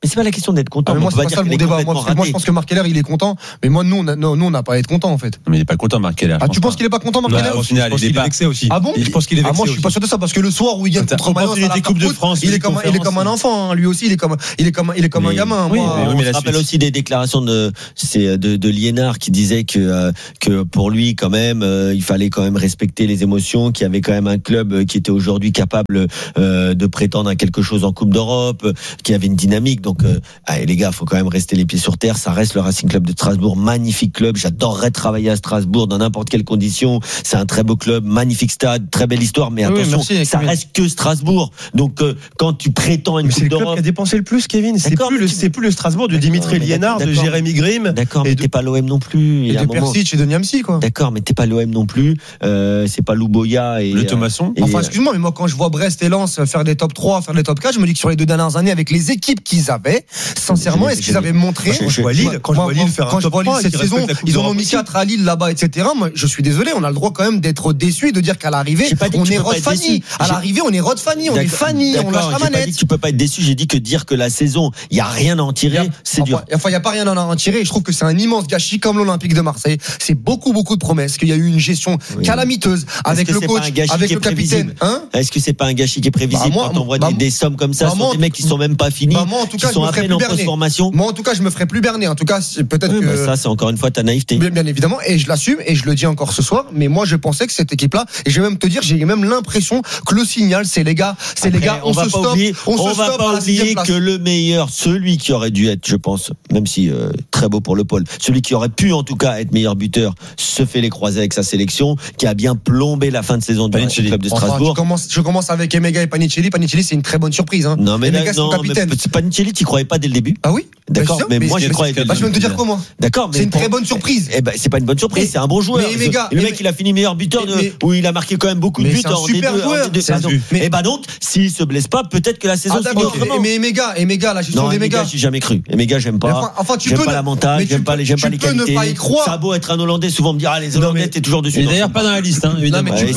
Mais c'est pas la question d'être content. Ah, mais moi, on peut c'est pas ça le bon débat. Moi, moi, je pense que Marc Keller, il est content. Mais moi, nous, on a, nous, on n'a pas à être content, en fait. Mais il est pas content, Marc Keller. Ah, tu penses qu'il est pas content, Marc Keller? Au final, il est vexé aussi. Ah bon? Je pense qu'il est vexé. Ah, moi, je suis pas sûr de ça, parce que le soir où il gagne contre Mayence, il est Coupe de France, il est comme, il est comme un enfant, lui aussi, il est comme, il est comme, il est comme un gamin. Oui, on se rappelle aussi des déclarations de, c'est de, de Liénard qui disait que, euh, que pour lui, quand même, euh, il fallait quand même respecter les émotions, qu'il y avait quand même un club qui était aujourd'hui capable euh, de prétendre à quelque chose en Coupe d'Europe, qui avait une dynamique. Donc, euh, allez, les gars, faut quand même rester les pieds sur terre. Ça reste le Racing Club de Strasbourg, magnifique club. J'adorerais travailler à Strasbourg dans n'importe quelle condition. C'est un très beau club, magnifique stade, très belle histoire. Mais attention, oui, merci, ça Kevin. Reste que Strasbourg. Donc, euh, quand tu prétends à une mais Coupe c'est d'Europe, le club qui a dépensé le plus, Kevin. C'est plus le, c'est plus le Strasbourg de Dimitri Liénard, de Jérémy Grimm. D'accord, mais t'es pas l'O M non plus. Et de Persic et de Niamsi, quoi. D'accord, mais t'es pas l'O M non plus. Euh, c'est pas Louboya et le Thomasson. Enfin, excuse-moi, mais moi, quand je vois Brest et Lens faire des top trois, faire des top quatre, je me dis que sur les deux dernières années, avec les équipes qu'ils avaient, sincèrement, est-ce qu'ils avaient montré? Quand je vois Lille, quand je vois Lille faire un top trois cette saison, ils en ont mis quatre à Lille là-bas, et cetera. Moi, je suis désolé, on a le droit quand même d'être déçu et de dire qu'à l'arrivée, on est Rod Fanny. À l'arrivée, on est Rod Fanny, on est Fanny, on lâche la manette. J'ai pas dit que tu peux pas être déçu, j'ai dit que dire que la saison, il y a rien à en tirer, c'est dur. Enfin, il y a pas rien à en tirer. Je trouve que c'est un immense gâchis comme l'Olympique de Marseille. C'est beaucoup, beaucoup de promesses, qu'il y a eu une gestion calamiteuse avec le coach, avec le capitaine. Est-ce que c'est pas un gâchis qui est prévisible quand on voit des sommes comme ça sur des mecs qui sont même pas finis, qui sont à peine en post-formation? Moi, en tout cas, je me ferai plus berner. En tout cas, peut-être oui, que bah ça, c'est encore une fois ta naïveté. Bien, bien évidemment, et je l'assume et je le dis encore ce soir. Mais moi, je pensais que cette équipe-là, et je vais même te dire, j'ai même l'impression que le signal, c'est les gars, c'est Après, les gars. On, on va se pas stoppe, oublier, on, on se va stoppe pas oublier que le meilleur, celui qui aurait dû être, je pense, même si euh, très beau pour le Paul, celui qui aurait pu en tout cas être meilleur buteur, se fait les croiser avec sa sélection, qui a bien plombé la fin de saison du club de Strasbourg. Enfin, je, commence, je commence avec Emega et Panicelli. Panicelli, c'est une très bonne surprise. Hein. Non mais Emega, non, capitaine. mais Panicelli, tu croyais pas dès le début? Ah oui. D'accord, mais, mais moi je croyais. Bah, je viens de te dire quoi, moi? D'accord, mais c'est une très bonne surprise. Eh ben, c'est pas une bonne surprise, c'est un bon joueur. Mais Emega, le mec, il a fini meilleur buteur de, où il a marqué quand même beaucoup de buts en super joueur. Et bah donc, s'il se blesse pas, peut-être que la saison ah, finit autrement. Mais Emega, Emega, la gestion d'Emega. J'ai jamais cru. Emega, j'aime pas. Enfin, tu j'aime peux pas la mentale, j'aime pas les, j'aime pas les qualités. Ça a beau être un Hollandais, souvent me dire, ah, les Hollandais, t'es toujours dessus. Il est d'ailleurs pas dans la liste, hein, évidemment. Tu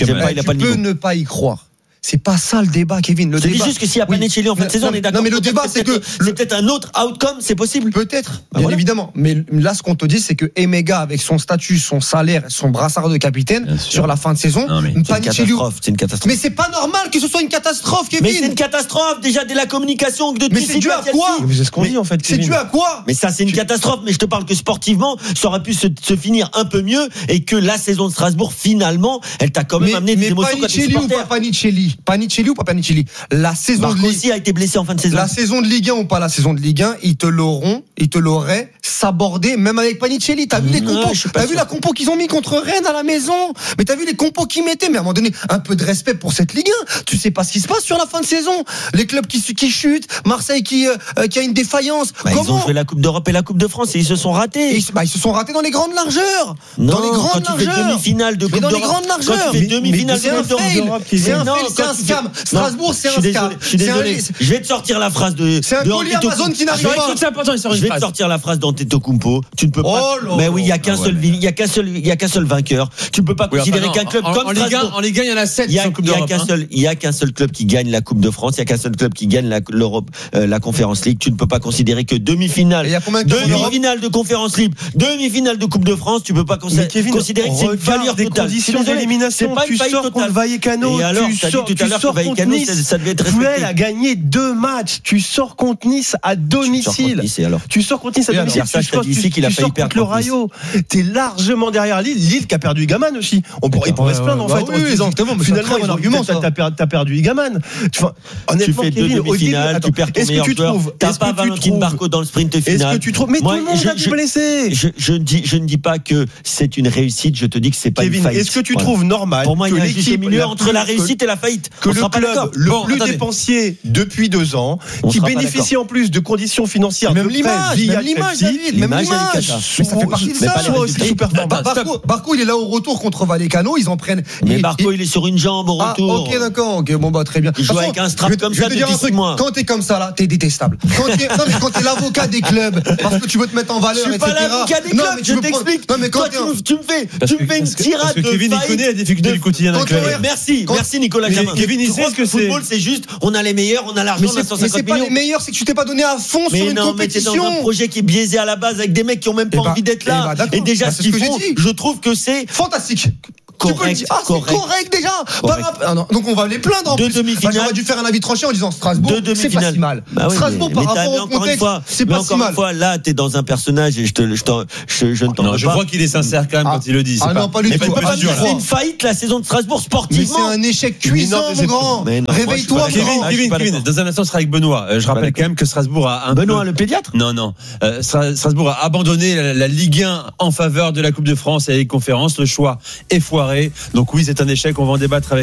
peux ne pas y croire. C'est pas ça le débat, Kevin. Le je débat. dis juste que s'il y a pas Panicelli en fin de saison, on est d'accord. Non, mais le débat, c'est que c'est peut-être un autre outcome, c'est possible. Peut-être, bien évidemment. Mais là, ce qu'on te dit, c'est que Emega, avec son statut, son salaire, son brassard de capitaine, sur la fin de saison, c'est une catastrophe. C'est une catastrophe. Mais c'est pas normal que ce soit une catastrophe, Kevin. Mais c'est une catastrophe déjà dès la communication de. Mais c'est dû à quoi? Mais c'est ce qu'on dit en fait. C'est dû à quoi? Mais ça, c'est une catastrophe. Mais je te parle que sportivement, ça aurait pu se, se finir un peu mieux et que la saison de Strasbourg, finalement, elle t'a quand même amené des émotions. Panicelli ou pas Panicelli? Panicelli ou pas Panicelli? La saison Marc de Ligue aussi a été blessé en fin de saison. La saison de Ligue un ou pas la saison de Ligue un, ils te l'auront, ils te l'auraient sabordé, même avec Panicelli. T'as vu les compos? T'as vu la compo qu'ils ont mis contre Rennes à la maison? Mais t'as vu les compos qu'ils mettaient? Mais à un moment donné, un peu de respect pour cette Ligue un. Tu sais pas ce qui se passe sur la fin de saison. Les clubs qui, qui chutent, Marseille qui, euh, qui a une défaillance. Bah, ils ont joué la Coupe d'Europe et la Coupe de France et ils se sont ratés. Et, bah, ils se sont ratés dans les grandes largeurs. Non, dans les grandes quand tu largeurs. fais demi-finale de Coupe d'Europe. Mais dans les grandes largeurs. Quand tu fais demi-finale de Coupe d'Europe. C'est un fail, c'est un scam. Strasbourg, c'est un scam. Je suis désolé. Je vais te sortir la phrase de. C'est un colis Amazon qui n'arrive pas. C'est important, je vais te sortir la phrase d'Antetokounmpo. Tu ne peux pas. Oh mais oui, il y a qu'un seul, il y a qu'un seul, il y a qu'un seul vainqueur. Tu ne peux pas considérer qu'un club comme Strasbourg. En Ligue un, il y en a sept. Il y a qu'un seul, il y a qu'un seul club qui gagne la Coupe de France. Il y a qu'un seul club qui gagne l'Europe, la Conférence League. Tu ne peux pas considérer que demi-finale, demi-finale de Conférence League, demi-finale de Coupe de France. Tu ne peux pas considérer que c'est une failure des totale. conditions d'élimination. Tu sors contre Vallecano. Tu sors contre Vallecano. Ça devait être respecté. Puel a gagné deux matchs. Tu sors contre Nice à domicile. Tu sors contre Nice à domicile. Tu sors contre le Rayo. T'es largement derrière Lille. Lille qui a perdu Igaman aussi. On pourrait, il pourrait se plaindre en fait en disant finalement ils ont argument. T'as perdu Igaman. Honnêtement, Kevin, au début, tu perds ton meilleur joueur. T'as pas Valentin Barco dans le sprint final. Est-ce que tu trouves? Mais tout le monde a été blessé. Je dis, je ne dis pas que c'est une réussite. Je te dis que c'est pas une faillite. Est-ce que tu trouves normal pour moi il y a un milieu entre la réussite et la faillite? Que le club le plus dépensier depuis deux ans, qui bénéficie en plus de conditions financières, même l'image, même l'image, David, même l'image. Mais ça fait partie de ça. Barco, il est là au retour contre Vallecano, ils en prennent. Mais Barco, il est sur une jambe au retour. Ok, d'accord, ok, bon bah très bien. Il joue avec un strap comme ça depuis six mois. Quand t'es comme ça là, t'es détestable. Non mais quand t'es l'avocat des clubs, parce que tu veux te mettre en valeur, et cetera. Je suis pas l'avocat des clubs, je t'explique. Non mais quand tu me fais, tu me fais une tirade de Kevin, il connaît la difficulté du quotidien d'un club. Merci, merci Nicolas Jamin. Kevin, il tu sait crois ce que le c'est. football, c'est juste, on a les meilleurs, on a l'argent, Mais on a c'est, cent mais c'est cinquante pas millions. les meilleurs, c'est que tu t'es pas donné à fond Mais sur une non, mais t'es compétition. dans un projet qui est biaisé à la base avec des mecs qui ont même pas Eh bah, envie d'être eh là. bah, d'accord. Et déjà, Bah, ce c'est qu'ils ce que j'ai font, dit. je trouve que c'est Fantastique. Tu peux le correct. dire. Ah, correct. c'est correct déjà. Correct. Par rapport- ah non, donc on va les plaindre en Deux plus. demi-finales. Bah, j'aurais dû faire un avis tranché en disant Strasbourg, Deux c'est pas demi-finales. si mal. Bah oui, Strasbourg mais- par mais t'as- rapport mais au encore une contexte, fois, c'est mais pas si encore mal. une fois, là, t'es dans un personnage et je te, je, t'en- je, je ne t'en Non, veux je pas. crois qu'il est sincère quand même Ah. quand il le dit. C'est Ah pas, non, pas du mais tout. pas Tu peux une pas me dire mesure, que c'est là. une faillite la saison de Strasbourg Mais sportivement. c'est un échec Mais non, cuisant, mais mon c'est grand. Mais non, moi, je suis Réveille-toi, pas mon d'accord. Kevin, grand. Ah, je suis Kevin, pas Kevin, d'accord. dans un instant, on sera avec Benoît. Euh, Je rappelle d'accord. quand même que Strasbourg a un Benoît, peu- le pédiatre Non, non. Euh, Stra- Strasbourg a abandonné la, la Ligue un en faveur de la Coupe de France et les conférences. Le choix est foiré. Donc oui, c'est un échec. On va en débattre avec